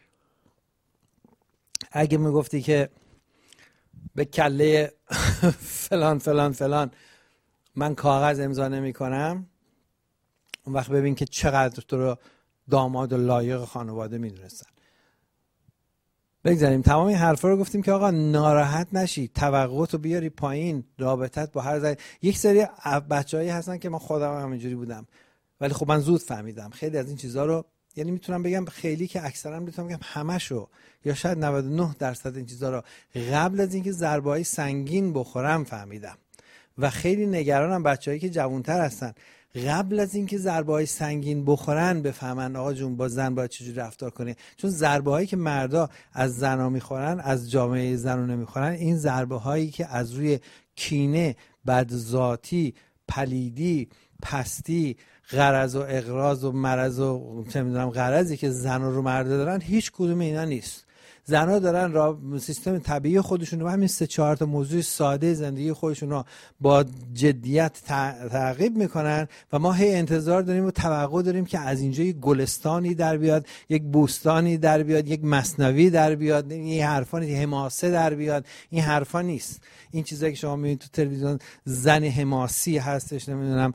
Speaker 1: اگه میگفتی که به کله فلان فلان فلان من کاغذ امضا نمیکنم، اون وقت ببین که چقدر تو رو داماد و لایق خانواده میدونستن. بگذاریم تمام این حرفا رو گفتیم که آقا ناراحت نشی، توقعاتو بیاری پایین، رابطت با هر زن. یک سری بچه‌هایی هستن که من خودم همینجوری بودم، ولی خب من زود فهمیدم خیلی از این چیزا رو، یعنی میتونم بگم خیلی که اکثرا میتونم بگم همشو یا شاید نود و نه درصد این چیزا رو قبل از اینکه ضربه‌های سنگین بخورم فهمیدم. و خیلی نگرانم بچه‌هایی که جوان‌تر هستن قبل از اینکه ضربه‌های سنگین بخورن بفهمن آقا جون با زن باید چجوری رفتار کنه. چون ضربه‌هایی که مردا از زنا میخورن، از جامعه زنونه میخورن، این ضربه‌هایی که از روی کینه، بدذاتی، پلیدی، پستی، غرض و اغراض و مرض و چه میدونم غرضی که زن رو مردا دارن، هیچ کدوم اینا نیست. زنها دارن را سیستم طبیعی خودشون رو، همین سه چهار تا موضوع ساده زندگی خودشون رو با جدیت تعقیب میکنن و ما هی انتظار داریم و توقع داریم که از اینجا یک گلستانی در بیاد، یک بوستانی در بیاد، یک مثنوی در بیاد، این حرفا نیست، حماسه در بیاد. این حرفا نیست. این چیزایی که شما میبینید تو تلویزیون، زن حماسی هستش، نمیدونم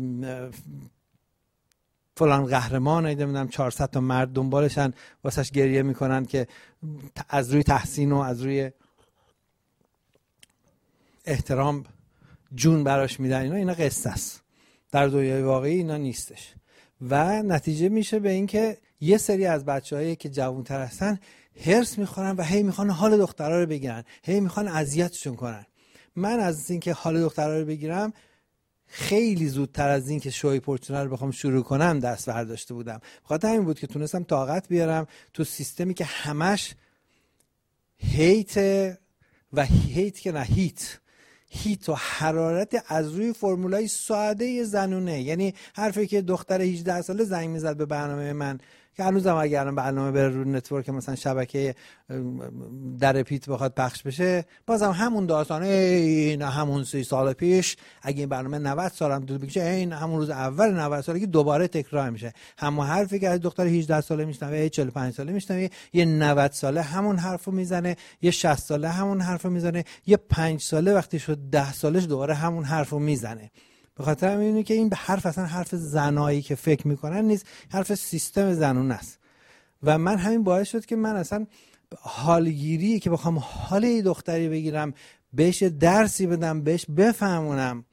Speaker 1: فلان قهرمان، نمیدونم چهارصد تا مرد دنبالشن واسش گریه میکنن که از روی تحسین و از روی احترام جون براش میدن. اینا اینا قصه است، در دنیای واقعی اینا نیستش. و نتیجه میشه به این که یه سری از بچه‌هایی که جوان‌تر هستن هرس میخورن و هی میخوان حال دخترها رو بگیرن، هی میخوان اذیتشون کنن. من از اینکه حال دخترها رو بگیرم خیلی زودتر از این که شوی پورتونه رو بخوام شروع کنم دست برداشته بودم. بخاطر همین بود که تونستم طاقت بیارم تو سیستمی که همش هیت و هیت که نه هیت هیت و حرارت از روی فرمولای ساده زنونه. یعنی حرفی که دختر هجده ساله زنگ میزد به برنامه من که هنوزم اگر الان برنامه بره رو نتورک مثلا شبکه در پیت بخواد پخش بشه، بازم همون داستانه، این همون سی سال پیش، اگه این برنامه نود سال هم طول بکشه، این همون روز اول نود سالگی دوباره تکرار میشه. همون حرفی که از دختر هجده ساله میشنوه، چهل و پنج ساله میشنوه، یه نود ساله همون حرفو میزنه، یه شصت ساله همون حرفو میزنه، یه پنج ساله وقتی شد ده سالش دوباره همون حرفو میزنه. به خاطر همینه که این به حرف اصلا حرف زنایی که فکر میکنن نیست، حرف سیستم زنونه است. و من همین باعث شد که من اصلا حالگیری که بخوام حال دختری بگیرم، بهش درسی بدم، بهش بفهمونم،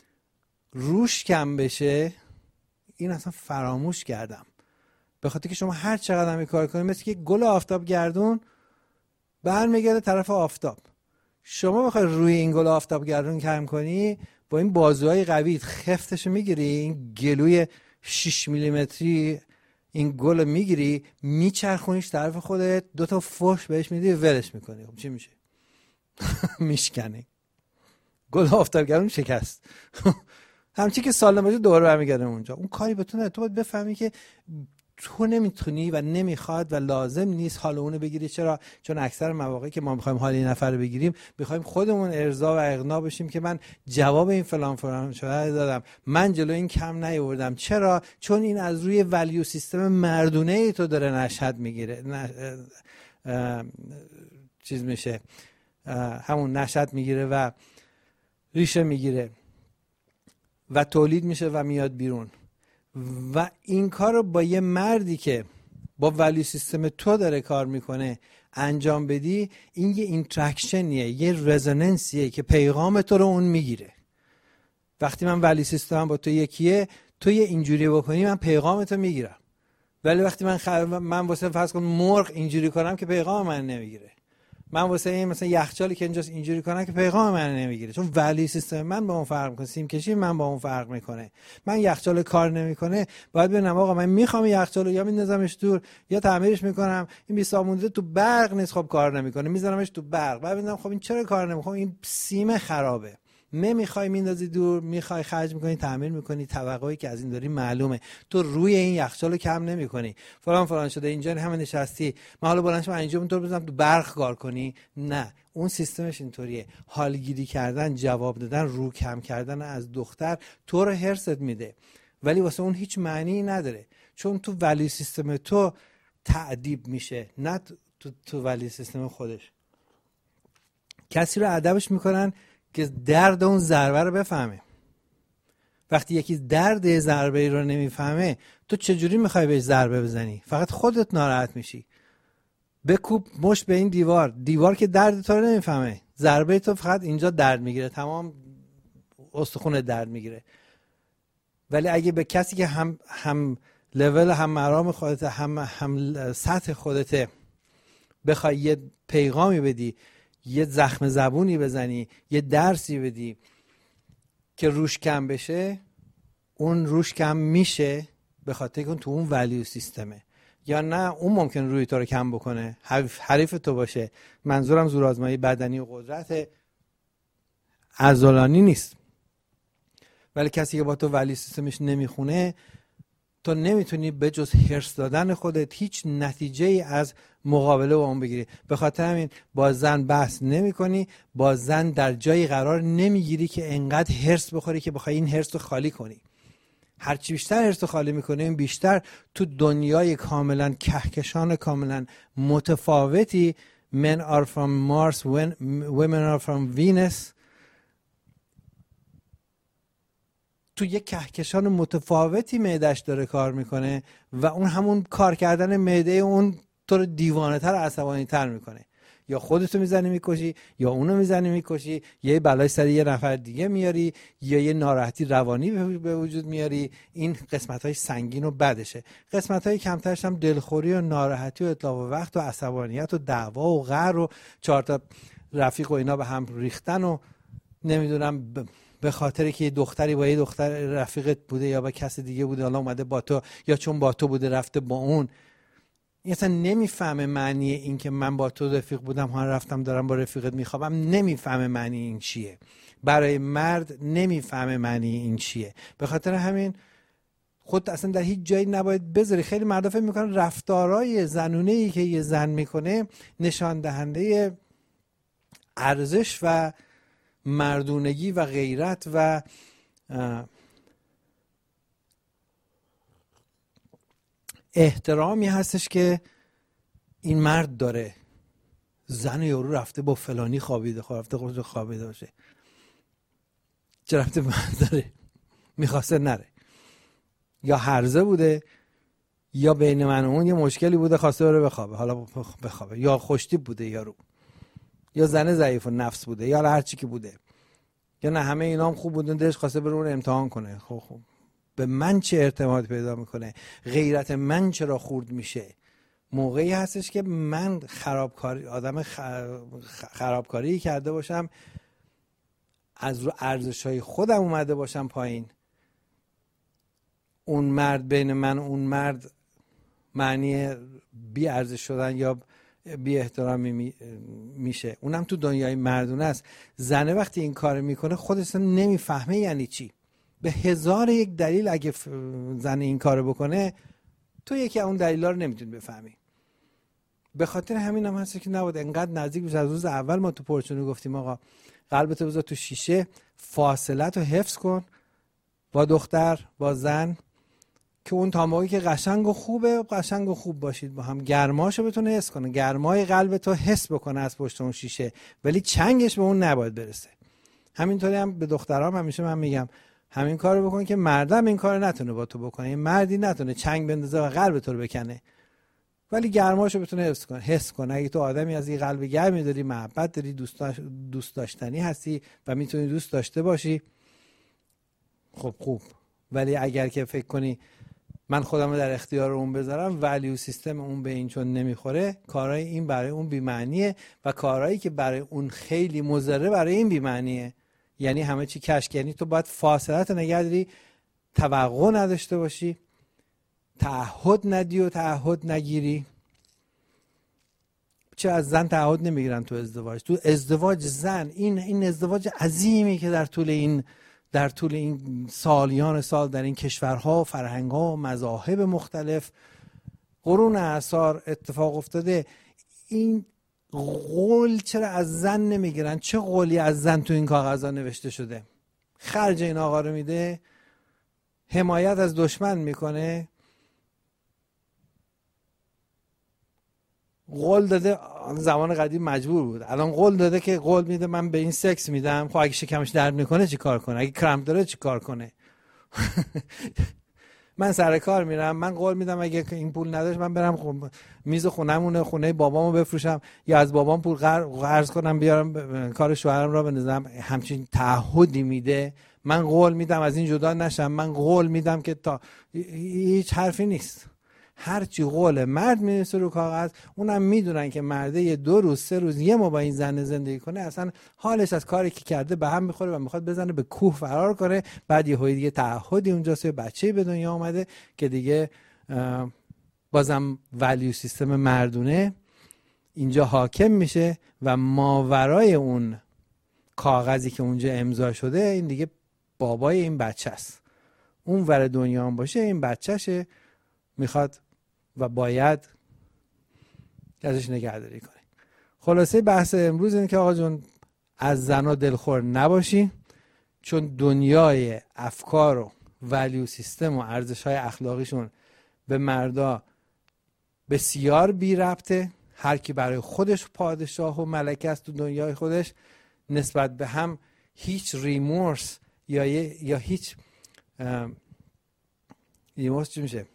Speaker 1: روش کم بشه، این اصلا فراموش کردم. به خاطر که شما هر چقدر هم این کار کنید، مثل که گل آفتاب گردون برمیگرده طرف آفتاب. شما بخوای روی این گل آفتاب گردون کم کنی، با این بازوهای قوی خفتشو میگیری، این گلوی شش میلیمتری این گل میگیری، میچرخونیش طرف خودت، دو تا فحش بهش میدی، ولش میکنی. خب چی میشه؟ میشکنی. گل آفتابگرون شکست. همچی که سالم باشه دوباره برمیگرده اونجا. اون کاری به تو نداره. تو باید بفهمی که تو نمیتونی و نمیخواد و لازم نیست حال اونو بگیری. چرا؟ چون اکثر مواقعی که ما میخوایم حال این نفر رو بگیریم، میخوایم خودمون ارضا و اقناع بشیم که من جواب این فلان فلان شده دادم، من جلو این کم نیاوردم. چرا؟ چون این از روی ولیو سیستم مردونه ای تو داره نشأت میگیره، نش... چیز میشه، همون نشأت میگیره و ریشه میگیره و تولید میشه و میاد بیرون. و این کار رو با یه مردی که با ولیو سیستم تو داره کار میکنه انجام بدی، این یه اینتراکشنیه، یه رزوننسیه که پیغام تو رو اون میگیره. وقتی من ولی سیستمم با تو یکیه، تو یه اینجوری بکنی من پیغامتو میگیرم، ولی وقتی من خ... من واسه فرض کن مرغ اینجوری کنم که پیغام من نمیگیره، من واسه این مثلا یخچالی که اینجاست اینجوری کنم که پیغام من نمیگیره، چون ولی سیستم من با اون فرق میکنه، سیم کشی من با اون فرق میکنه. من یخچال کار نمیکنه، باید ببینم آقا من میخوام یخچالو یا میندازمش دور یا تعمیرش میکنم، این بیست مونده تو برق نیست، خب کار نمیکنه، میذارمش تو برق، بعد ببینم خب این چرا کار نمیکنه، این سیم خرابه، نمیخوای میندازی دور، میخوای خرج میکنی تعمیر میکنی، توقعی که از این داری معلومه، تو روی این یخچالو کم نمیکنی، فلان فلان شده اینجا همه نشستی، من حالا بلند شم اینجا اونطور بزنم تو برق کار کنی، نه، اون سیستمش اینطوریه. حالگیری کردن، جواب دادن، رو کم کردن از دختر تو رو هرست میده، ولی واسه اون هیچ معنی نداره، چون تو ولی سیستم تو تأدیب میشه، نه تو تو ولی سیستم خودش. کسی رو ادبش میکنن که درد اون ضربه رو بفهمه. وقتی یکی درد ضربه رو نمیفهمه، تو چجوری میخوای بهش ضربه بزنی؟ فقط خودت ناراحت میشی. بکوب مشت به این دیوار، دیوار که درد تو رو نمیفهمه، ضربه تو فقط اینجا درد میگیره، تمام استخون درد میگیره. ولی اگه به کسی که هم هم لول هم مرام خودت، هم هم سطح خودت بخوای یه پیغامی بدی، یه زخم زبونی بزنی، یه درسی بدی که روش کم بشه، اون روش کم میشه به خاطر که تو اون ولیو سیستمه. یا نه اون ممکن روی تو رو کم بکنه، حریف تو باشه. منظورم زورآزمایی بدنی و قدرت عضلانی نیست، ولی کسی که با تو ولی سیستمش نمیخونه، تو نمیتونی به جز هرس دادن خودت هیچ نتیجه ای از مقابله با اون بگیری. به خاطر همین با زن بحث نمی کنی، با زن در جایی قرار نمیگیری که انقدر هرس بخوری که بخوای این هرس رو خالی کنی. هرچی بیشتر هرس رو خالی میکنی، این بیشتر تو دنیای کاملا کهکشان کاملا متفاوتی، men are from Mars, women are from Venus، تو یک کهکشان متفاوتی معده‌اش داره کار میکنه و اون همون کار کردن معده اون تو رو دیوانه تر، عصبانی تر میکنه. یا خودتو میزنی میکشی، یا اونو میزنی میکشی، یه بلای سر یه نفر دیگه میاری، یا یه ناراحتی روانی به وجود میاری. این قسمت‌های سنگین و بدشه. قسمت‌های کمترش هم دلخوری و ناراحتی و اتلاف وقت و عصبانیت و دعوا و قهر و چهار تا رفیق و اینا به هم ریختن و نمیدونم ب... به خاطر که یه دختری با یه دختر رفیقت بوده یا با کسی دیگه بوده، حالا اومده با تو، یا چون با تو بوده رفته با اون. اصلا نمیفهمه معنی این که من با تو رفیق بودم، ها رفتم دارم با رفیقت میخوابم، نمیفهمه معنی این چیه. برای مرد نمیفهمه معنی این چیه. به خاطر همین خود اصلا در هیچ جایی نباید بذاری. خیلی مردا فکر میکنن رفتارای زنونه‌ای که یه زن میکنه نشان دهنده ارزش و مردونگی و غیرت و احترامی هستش که این مرد داره. زن یارو رفته با فلانی خوابیده، رفته خودش خوابیده باشه، چه رفته مرد داره؟ میخواسته نره، یا هرزه بوده، یا بین من و اون یه مشکلی بوده خواسته بره بخوابه، حالا بخوابه، یا خوشتیپ بوده یارو، یا زن ضعیف النفس بوده، یا هر چی که بوده، یا نه همه اینا هم خوب بودن دلش خواسته بره اون امتحان کنه. خب خب به من چه ارتباط پیدا میکنه؟ غیرت من چرا خورد میشه؟ موقعی هستش که من خرابکاری آدم خرابکاری کرده باشم، از رو ارزش‌های خودم اومده باشم پایین، اون مرد بین من اون مرد معنی بی ارزش شدن یا بی احترامی می میشه. اونم تو دنیای مردونه است. زنه وقتی این کار میکنه خودش نمیفهمه یعنی چی. به هزار یک دلیل اگه زن این کارو بکنه، تو یکی اون دلیلا رو نمیتونی بفهمی. به خاطر همین هم هست که نباید انقدر نزدیک بشه. از روز اول ما تو پرچونی گفتیم آقا قلبتو بذار تو شیشه، فاصلت رو حفظ کن با دختر با زن، که اون تا موقعی که قشنگ و خوبه قشنگ و خوب باشید با هم، گرماشو بتونه حس کنه، گرمای قلبتو حس بکنه از پشت اون شیشه، ولی چنگش به اون نباید برسه. همینطوری هم به دخترام همیشه من میگم همین کارو بکن که مردم این کارو نتونه با تو بکنه. این مردی نتونه چنگ بندازه و قلب تو رو بکنه، ولی گرماشو بتونه حس کنه حس کنه اگه تو آدمی از این قلب گرمی داری، محبت داری، دوست دوست داشتنی هستی و میتونی دوست داشته باشی، خب خوب، ولی اگر که فکر کنی من خودم رو در اختیار اون بذارم، ولیو سیستم اون به این چون نمیخوره، کارهای این برای اون بی‌معنیه و کارهایی که برای اون خیلی مضره برای این بی‌معنیه. یعنی همه چی کشک. یعنی تو باید فاصله نگه داری، توقع نداشته باشی، تعهد ندی و تعهد نگیری. چه از زن تعهد نمیگیرن تو ازدواج؟ تو ازدواج زن، این این ازدواج عظیمی که در طول این در طول این سالیان سال در این کشورها و فرهنگ‌ها و مذاهب مختلف قرون اعصار اتفاق افتاده، این قول چرا از زن نمیگیرن؟ چه قولی از زن تو این کاغذها نوشته شده؟ خرج این آقا رو میده، حمایت از دشمن میکنه، قول داده. زمان قدیم مجبور بود، الان قول داده که قول میده من به این سکس میدم. خب اگه شکمش درد میکنه چی کار کنه؟ اگه کرامپ داره چی کار کنه؟ من سر کار میرم، من قول میدم اگه این پول نداشت من برم خب میز خونمونه، خونه بابامو بفروشم یا از بابام پول قرض کنم بیارم کار شوهرم را بندازم. همچین تعهدی میده. من قول میدم از این جدا نشم، من قول میدم که تا هیچ حرفی نیست. هرچی قول مرد میرسه رو کاغذ، اونم میدونن که مرده یه دو روز سه روز یه ما با این زن زندگی کنه اصلا حالش از کاری که کرده به هم میخوره و میخواد بزنه به کوه فرار کنه. بعد یه هایی دیگه تعهدی اونجاست، بچه‌ای به دنیا اومده که دیگه بازم ولیو سیستم مردونه اینجا حاکم میشه و ماورای اون کاغذی که اونجا امضا شده این دیگه بابای این بچه است. اون ور دنیا هم باشه این بچهشه، میخواد و باید ازش نگهداری کنه. خلاصه بحث امروز اینه که آقا جون از زنا دلخور نباشی، چون دنیای افکار و ولیو سیستم و ارزش‌های اخلاقیشون به مردا بسیار بی ربطه. هر کی برای خودش پادشاه و ملکه است تو دنیای خودش، نسبت به هم هیچ ریمورس یا یا هیچ ریمورس چی میشه؟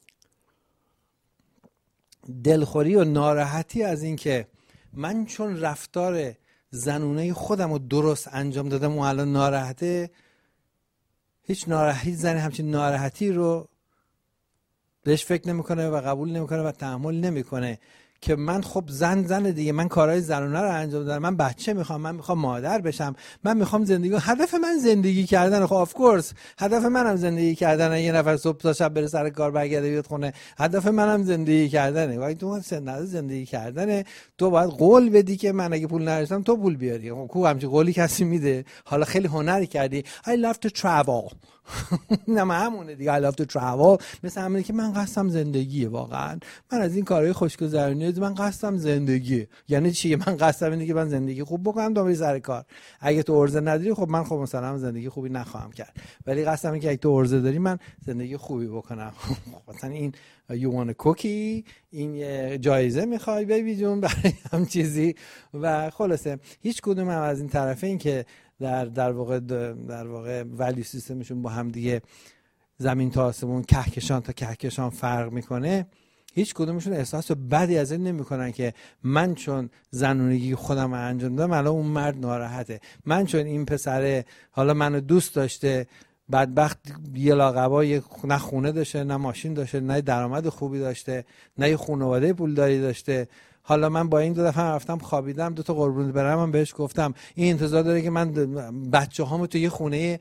Speaker 1: دلخوری و ناراحتی از این که من چون رفتار زنونه خودم رو درست انجام دادم و الان ناراحته، هیچ ناراحتی زنی همچین ناراحتی رو بهش فکر نمیکنه و قبول نمیکنه و تحمل نمیکنه که من خب زن زن دیگه، من کارهای زنونه رو انجام دادم، من بچه میخوام، من میخوام مادر بشم، من میخوام زندگی، هدف من زندگی کردن. خب آف کورس هدف منم زندگی کردنه. یه نفر صبح تا شب بره سر کار برگرده بیاد خونه، هدف منم زندگی کردنه. ولی تو سن زندگی کردنه تو باید قول بدی که من اگه پول نداشتم تو پول بیاری. خب کو همچین قولی کسی میده؟ حالا خیلی هنری کردی I love to travel نه همونه دیگه I love to travel. مثل همونه که من قصدم زندگیه، واقعا من از این کارهای خوشگذرونی من قصدم زندگیه. یعنی چی؟ من قصدم اینه که من زندگی خوب بکنم تا بری سر کار. اگه تو ارزه نداری خب من خب مثلا زندگی خوبی نخواهم کرد، ولی قصدم اینه که اگه تو ارزه داری من زندگی خوبی بکنم. مثلا این you want a cookie، این جایزه میخوای بیبی جون برای هم چیزی. و خلاصه هیچ کدوم هم از این طرفین که در در واقع در واقع ولی سیستمشون با هم دیگه زمین تا آسمون، کهکشان تا کهکشان فرق میکنه، هیچ کدومشون احساس بدی از این نمیکنن که من چون زنونگی خودم انجام دادم الان اون مرد ناراحته، من چون این پسره حالا منو دوست داشته بدبخت یه لاقبا نه خونه داشته نه ماشین داشته نه درآمد خوبی داشته نه خانواده پولداری داشته، حالا من با این دو دفعه رفتم خوابیدم دو تا قربون برم من بهش گفتم این انتظار داره که من بچه‌هامو تو یه خونه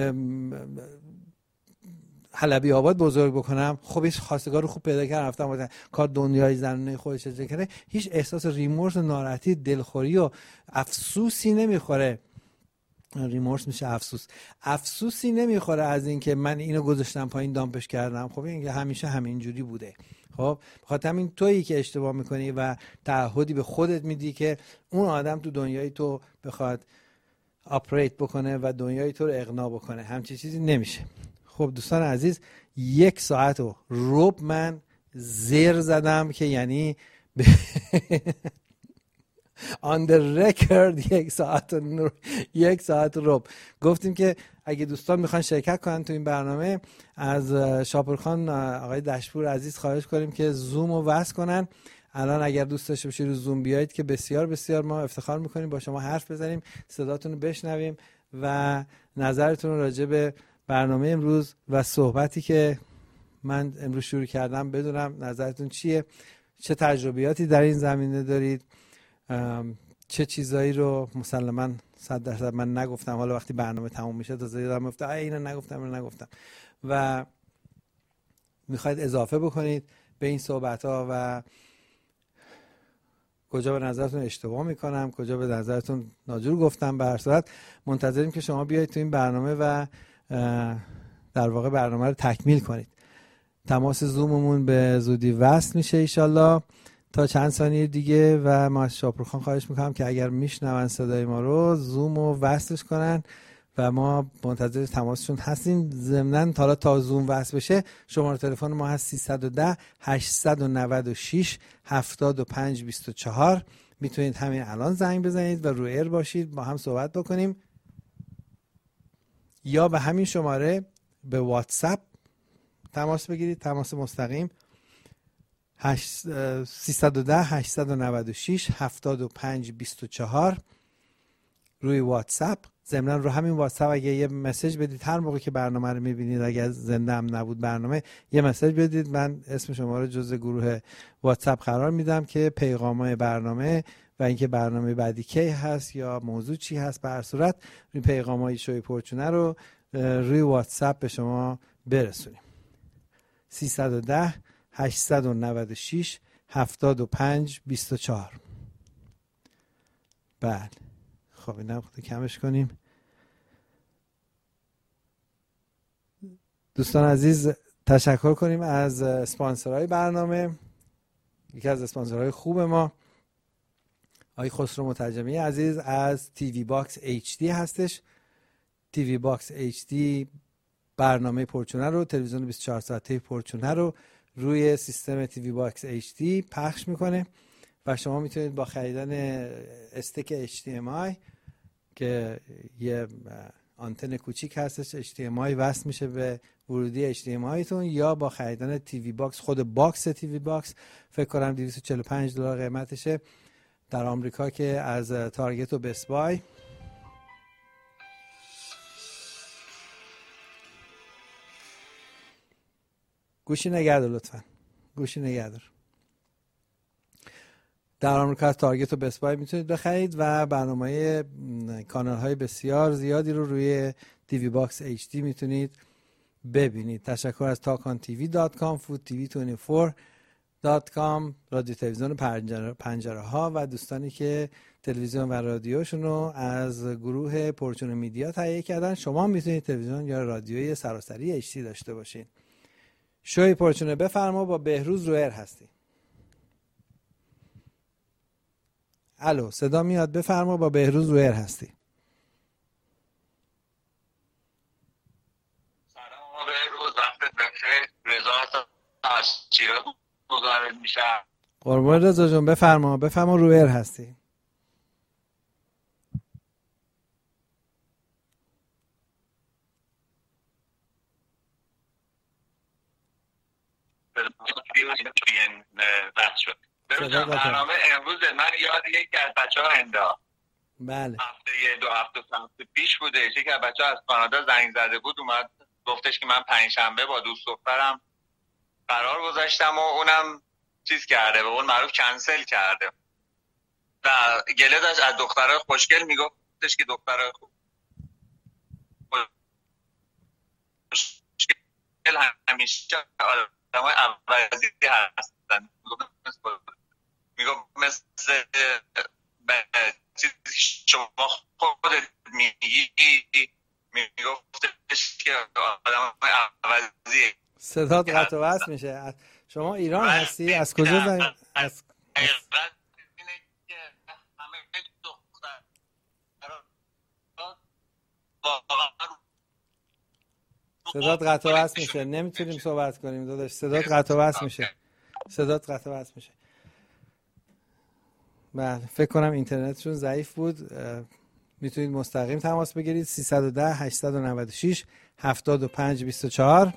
Speaker 1: حلبی آباد بزرگ بکنم. خب هیچ خواستگار خوب پیدا کردم رفتم کار دنیای زنانه خودش اجرا کنه، هیچ احساس ریمورس و ناراحتی دلخوری و افسوسی نمیخوره. ریمورس میشه افسوس. افسوسی نمیخوره از این که من اینو گذاشتم پایین دامپش کردم. خب این که همیشه همینجوری بوده. خب بخاطر همین تویی که اشتباه میکنی و تعهدی به خودت میدی که اون آدم تو دنیای تو بخواد آپریت بکنه و دنیای تو رو اقناع بکنه، همچین چیزی نمیشه. خب دوستان عزیز، یک ساعت و ربع من زیر زدم که یعنی ب... on the record یک ساعت و یک ساعت و ربع. گفتیم که اگه دوستان میخوان شرکت کنن تو این برنامه، از شاپورخان آقای دشپور عزیز خواهش کنیم که زوم رو وصل کنن. الان اگر دوست داشته باشید رو زوم بیایید که بسیار بسیار ما افتخار میکنیم با شما حرف بزنیم، صداتون رو بشنویم و نظرتون راجع به برنامه امروز و صحبتی که من امروز شروع کردم بدونم نظرتون چیه، چه تجربیاتی در این زمینه دارید، چه چیزایی رو مسلماً صد درصد من نگفتم، حالا وقتی برنامه تموم میشه تازه یادم میفته آ اینو نگفتم اینو نگفتم و میخواید اضافه بکنید به این صحبت ها و کجا به نظرتون اشتباه میکنم، کجا به نظرتون ناجور گفتم. به هر صورت منتظریم که شما بیایید تو این برنامه و در واقع برنامه رو تکمیل کنید. تماس زوممون به زودی وصل میشه ایشالله تا چند ثانیه دیگه و ما از شاپورخان خواهش میکنم که اگر میشنون صدای ما رو زوم رو وصلش کنن و ما منتظر تماسشون هستیم. ضمناً حالا تا زوم وصل بشه شماره تلفن ما هست سیصد و ده هشتصد و نود و شش هفتاد و پنج بیست و چهار. میتونید همین الان زنگ بزنید و روی ایر باشید با هم صحبت بکنیم، یا به همین شماره به واتساپ تماس بگیرید، تماس مستقیم سیصد و ده هشتصد و نود و شش هفتاد و پنج بیست و چهار روی واتساپ. ضمناً رو همین واتساپ اگه یه مسیج بدید هر موقع که برنامه رو میبینید، اگر زنده هم نبود برنامه یه مسیج بدید، من اسم شما رو جزء گروه واتساپ قرار میدم که پیغام‌های برنامه و اینکه برنامه بعدی کی هست یا موضوع چی هست به هر صورت این پیغام‌های شوی پورچونه رو روی واتساپ به شما برسونیم. سیصد و ده هشتصد و نود و شش هفتاد و پنج بیست و چهار. بله خب اینم خود کمش کنیم. دوستان عزیز تشکر کنیم از اسپانسرهای برنامه. یکی از اسپانسرهای خوب ما آقای خسرو مترجمی عزیز از تی وی باکس اچ دی هستش. تی وی باکس اچ دی برنامه پورچونه رو، تلویزیون بیست و چهار ساعته پورچونه رو روی سیستم تی وی باکس اچ دی پخش میکنه و شما میتونید با خریدن استیک اچ دی ام آی که یه آنتن کوچیک هستش اچ دی ام آی وصل میشه به ورودی اچ دی ام آی تون، یا با خریدن تی وی باکس، خود باکس تی وی باکس فکر کنم دویست و چهل و پنج دلار قیمتشه در آمریکا که از تارگت و بست بای. گوشی نگهدار لطفا، گوشی نگهدار. در آمریکا از تارگت و بست بای میتونید بخرید و برنامه کانال های بسیار زیادی رو روی تی وی باکس اچ دی میتونید ببینید. تشکر از تاکان تی وی دات کام، فود تی وی بیست و چهار دات کام، رادیو تلویزیون پنجره, پنجره ها و دوستانی که تلویزیون و رادیوشون رو از گروه پورچونه میدیا تهیه کردن. شما میتونید تلویزیون یا رادیوی سراسری اچ دی داشته باشین. شوی پورچونه بفرما، با بهروز رو ایر هستی. الو صدا میاد؟ بفرما با بهروز رو ایر هستی.
Speaker 2: سلام بهروز، وقتت بخیر. رضا هستم از شیراز مزاحمت میشم.
Speaker 1: قربان رضا جون بفرما بفرما رو ایر هستی.
Speaker 2: برنامه امروز من یاد یکی از بچه ها انداخت.
Speaker 1: بله.
Speaker 2: هفته دو هفته هفته پیش بوده، یکی از بچه ها از کانادا زنگ زده بود، اومد گفتش که من پنجشنبه با دوست دخترم قرار گذاشتم و اونم چیز کرده، به اون معروف کنسل کرده و گله داشت از دخترای خوشگل، میگفتش که دخترای خوشگل همیشه آدمای عوضی هستن. میگفت مثل چیزی شما خودت میگی، میگفتش که آدمای عوضی.
Speaker 1: صدات قطع و وصل میشه. شما ایران هستی؟ از کجا زنگ؟ از صدات قطع و وصل میشه، نمیتونیم صحبت کنیم داداش. صدات قطع و وصل میشه. صدات قطع و وصل میشه. بله فکر کنم اینترنتشون ضعیف بود. میتونید مستقیم تماس بگیرید سیصد و ده هشتصد و نود و شش هفتاد و پنج بیست و چهار.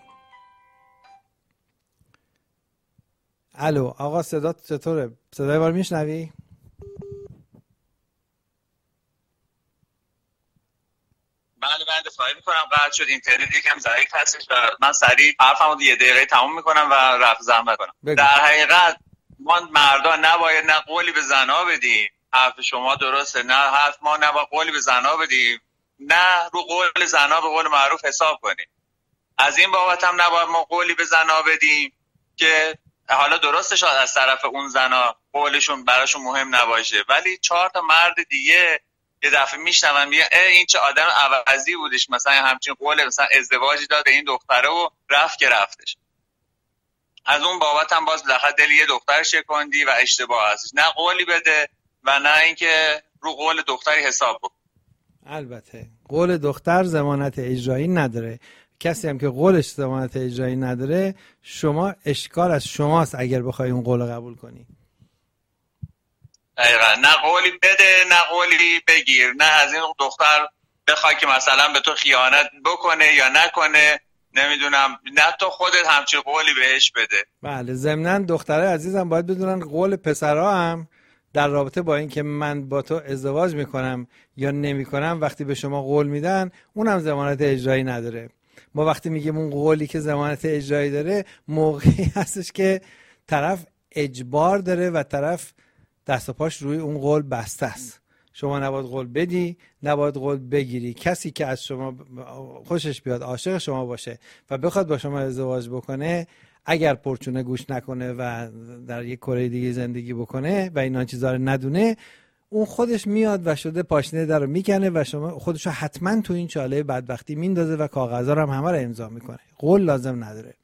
Speaker 1: الو آقا صدات چطوره؟ صدای بار میشنوی؟
Speaker 2: بله من دفاعی میکنم. قطع شد اینترنت یکم ضعیف هستش و من سریع حرفمو یه دقیقه تموم میکنم و رفع زحمت کنم. بگو. در حقیقت ما مردا نباید نه قولی به زنا بدیم، حرف شما درسته، نه حرف ما نباید قولی به زنا بدیم، نه رو قول زنا به قول معروف حساب کنیم. از این بابت هم نباید ما قولی به زنا بدیم که حالا درسته شاید از طرف اون زنا قولشون براشون مهم نباشه، ولی چهار تا مرد دیگه یه دفعه میشنون میگن این چه آدم عوضی بودش، مثلا همچین قول مثلا ازدواجی داد این دختره و رفت که رفتش. از اون بابت هم باز بالاخره دل یه دختر شکوندی و اشتباه هستش. نه قولی بده و نه اینکه رو قول دختری حساب بکن.
Speaker 1: البته قول دختر ضمانت اجرایی نداره. کسی هم که قولش ضمانت اجرایی نداره، شما اشکال از شماست اگر بخوای اون قول قبول کنی.
Speaker 2: دقیقا، نه قولی بده نه قولی بگیر، نه از این دختر بخوای که مثلا به تو خیانت بکنه یا نکنه، نمیدونم، نه تو خودت همچین قولی بهش بده.
Speaker 1: بله، ضمناً دختره عزیزم باید بدونن قول پسرها هم در رابطه با این که من با تو ازدواج میکنم یا نمیکنم وقتی به شما قول میدن، اونم ضمانت اجرایی نداره. ما وقتی میگیم اون قولی که ضمانت اجرایی داره، موقعی هستش که طرف اجبار داره و طرف دست و پاش روی اون قول بسته است. شما نباید قول بدی، نباید قول بگیری. کسی که از شما خوشش بیاد، عاشق شما باشه و بخواد با شما ازدواج بکنه، اگر پرچونه گوش نکنه و در یک کره دیگه زندگی بکنه و اینا چیزا رو ندونه، اون خودش میاد و شده پاشنه در رو میکنه و شما خودشو حتما تو این چاله بدبختی میندازه و کاغذا رو هم همه رو امضا میکنه. قول لازم نداره.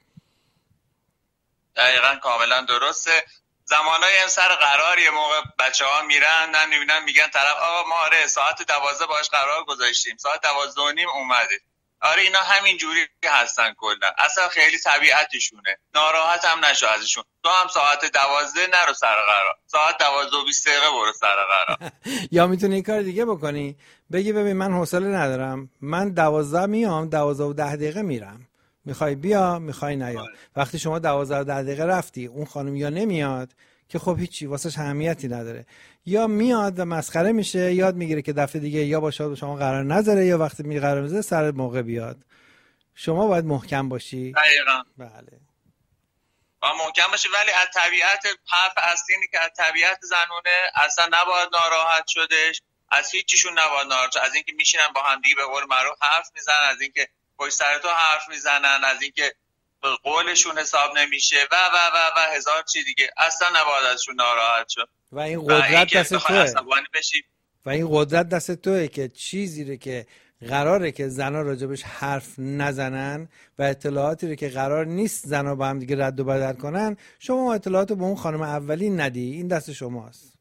Speaker 2: دقیقاً کاملا درسته. زمانای این سر قرار یه موقع بچه ها میرن نه میبینن میگن طرف آقا ما آره ساعت دوازده باش قرار گذاشتیم، ساعت دوازده و نیم اومده. آره اینا همین جوری هستن کلا، اصلا خیلی طبیعتشونه. ناراحت هم نشو ازشون. تو هم ساعت دوازده نرو سر قرار، ساعت دوازده و بیست دقیقه برو سر قرار.
Speaker 1: یا میتونی این کار دیگه بکنی، بگی ببین من حوصله ندارم، من دوازده میام، دوازده و ده دقیقه میرم، میخوای بیا میخوای نیا. وقتی شما دوازده و ده دقیقه رفتی، اون خانم یا نمیاد که خب هیچی واسش اهمیتی نداره، یا میاد و مسخره میشه، یاد میگیره که دفعه دیگه یا با شما قرار نذاره یا وقتی می قرار میذاره سر موقع بیاد. شما باید محکم باشی.
Speaker 2: دقیقاً.
Speaker 1: بله.
Speaker 2: با محکم باشی، ولی از طبیعت حرف اصلی اینه که از طبیعت زنونه اصلا نباید ناراحت شدش، از هیچیشون نباید ناراحت شد. از اینکه میشینن با هم دیگه به قول معروف حرف میزنن، از اینکه پشت سر تو حرف میزنن، از اینکه قولشون حساب نمیشه و و و و هزار چیز دیگه، اصلا نباید ازشون ناراحت شد.
Speaker 1: و این قدرت دست توئه.
Speaker 2: و
Speaker 1: این قدرت دست توئه که چیزی رو که قراره که زنا راجبش حرف نزنن و اطلاعاتی رو که قرار نیست زنا با هم دیگه رد و بدل کنن، شما اطلاعاتو به اون خانم اولی ندی. این دست شماست.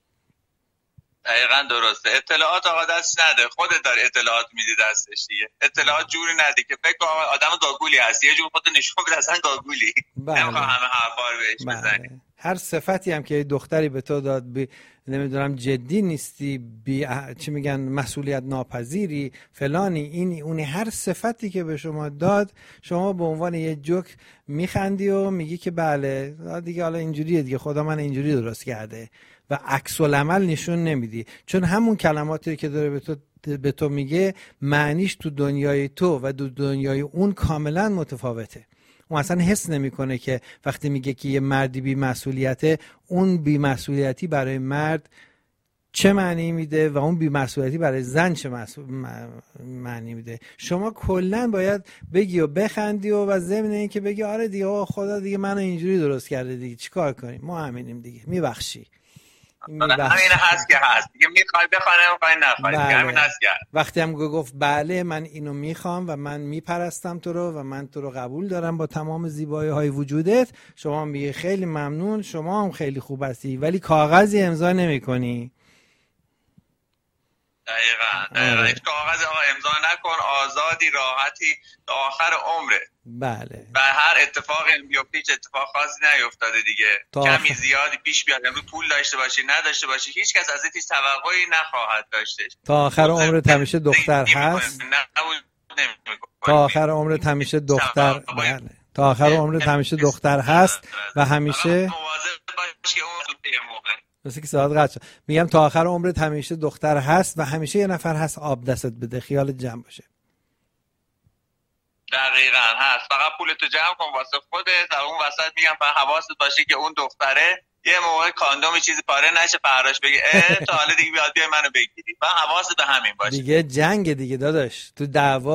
Speaker 2: دقیقاً درسته. اطلاعات آقا دست نده، خودت داری اطلاعات میدی دستش دیگه. اطلاعات جوری ندی که فکر کنم آدم گاگولی هستی، یه جور خودت نشون بده اصلا گاگولی. نمیخوام همه حرفا رو بهش بزنی.
Speaker 1: هر صفتی هم که دختری به تو داد، بی نمیدونم جدی نیستی، بی چی میگن مسئولیت ناپذیری، فلانی، اینی اونی، هر صفتی که به شما داد، شما به عنوان یه جوک میخندی و میگی که بله دیگه حالا اینجوریه دیگه، خدا من اینجوری درست کرده و عکس العمل نشون نمیدی. چون همون کلماتی که داره به تو به تو میگه معنیش تو دنیای تو و تو دنیای اون کاملا متفاوته. اون اصلا حس نمیکنه که وقتی میگه که یه مردی بی مسئولیته، اون بی مسئولیتی برای مرد چه معنی میده و اون بی مسئولیتی برای زن چه معنی میده. شما کلا باید بگی و بخندی و ضمن این که بگی آره دیگه خدا دیگه منو اینجوری درست کرده دیگه چیکار کنیم، ما همینیم دیگه، میبخشی.
Speaker 2: همین هست که هست دیگه، میخوای بخوای نمیخوای نخوای، همین هست که
Speaker 1: وقتی هم گفت بله من اینو میخوام و من میپرستم تو رو و من تو رو قبول دارم با تمام زیبایی های وجودت، شما میگی خیلی ممنون، شما هم خیلی خوب هستی، ولی کاغذی امضا نمیکنی.
Speaker 2: دقیقاً دقیقاً هیچ کاغذ آقا امضا نکن، آزادی راحتی تا آخر عمره.
Speaker 1: بله.
Speaker 2: و هر اتفاقی بیفته هیچ اتفاق خاصی نیفتاده دیگه، کمی زیادی پیش بیاد، امروز پول داشته باشی نداشته باشی، هیچ کس ازت هیچ توقعی نخواهد داشتش.
Speaker 1: تا آخر عمرت همیشه دختر هست. تا آخر عمرت همیشه دختر بله. تا آخر عمرت همیشه دختر هست و همیشه
Speaker 2: مواظب باش که اون موقع
Speaker 1: مثل که ساعت قد شد. میگم تا آخر عمرت همیشه دختر هست و همیشه یه نفر هست آب دستت بده، خیالت جمع باشه.
Speaker 2: دقیقاً هست. فقط پولتو جمع کن واسه خودت، در اون وسط میگم فقط حواست باشه که اون دختره یه موقع کاندوم چیزی پاره نشه، فراش بگه اه تا حالا دیگه بیاد بیای منو بگیری. و حواست به همین باشه
Speaker 1: دیگه. جنگ دیگه داداش، تو دعوا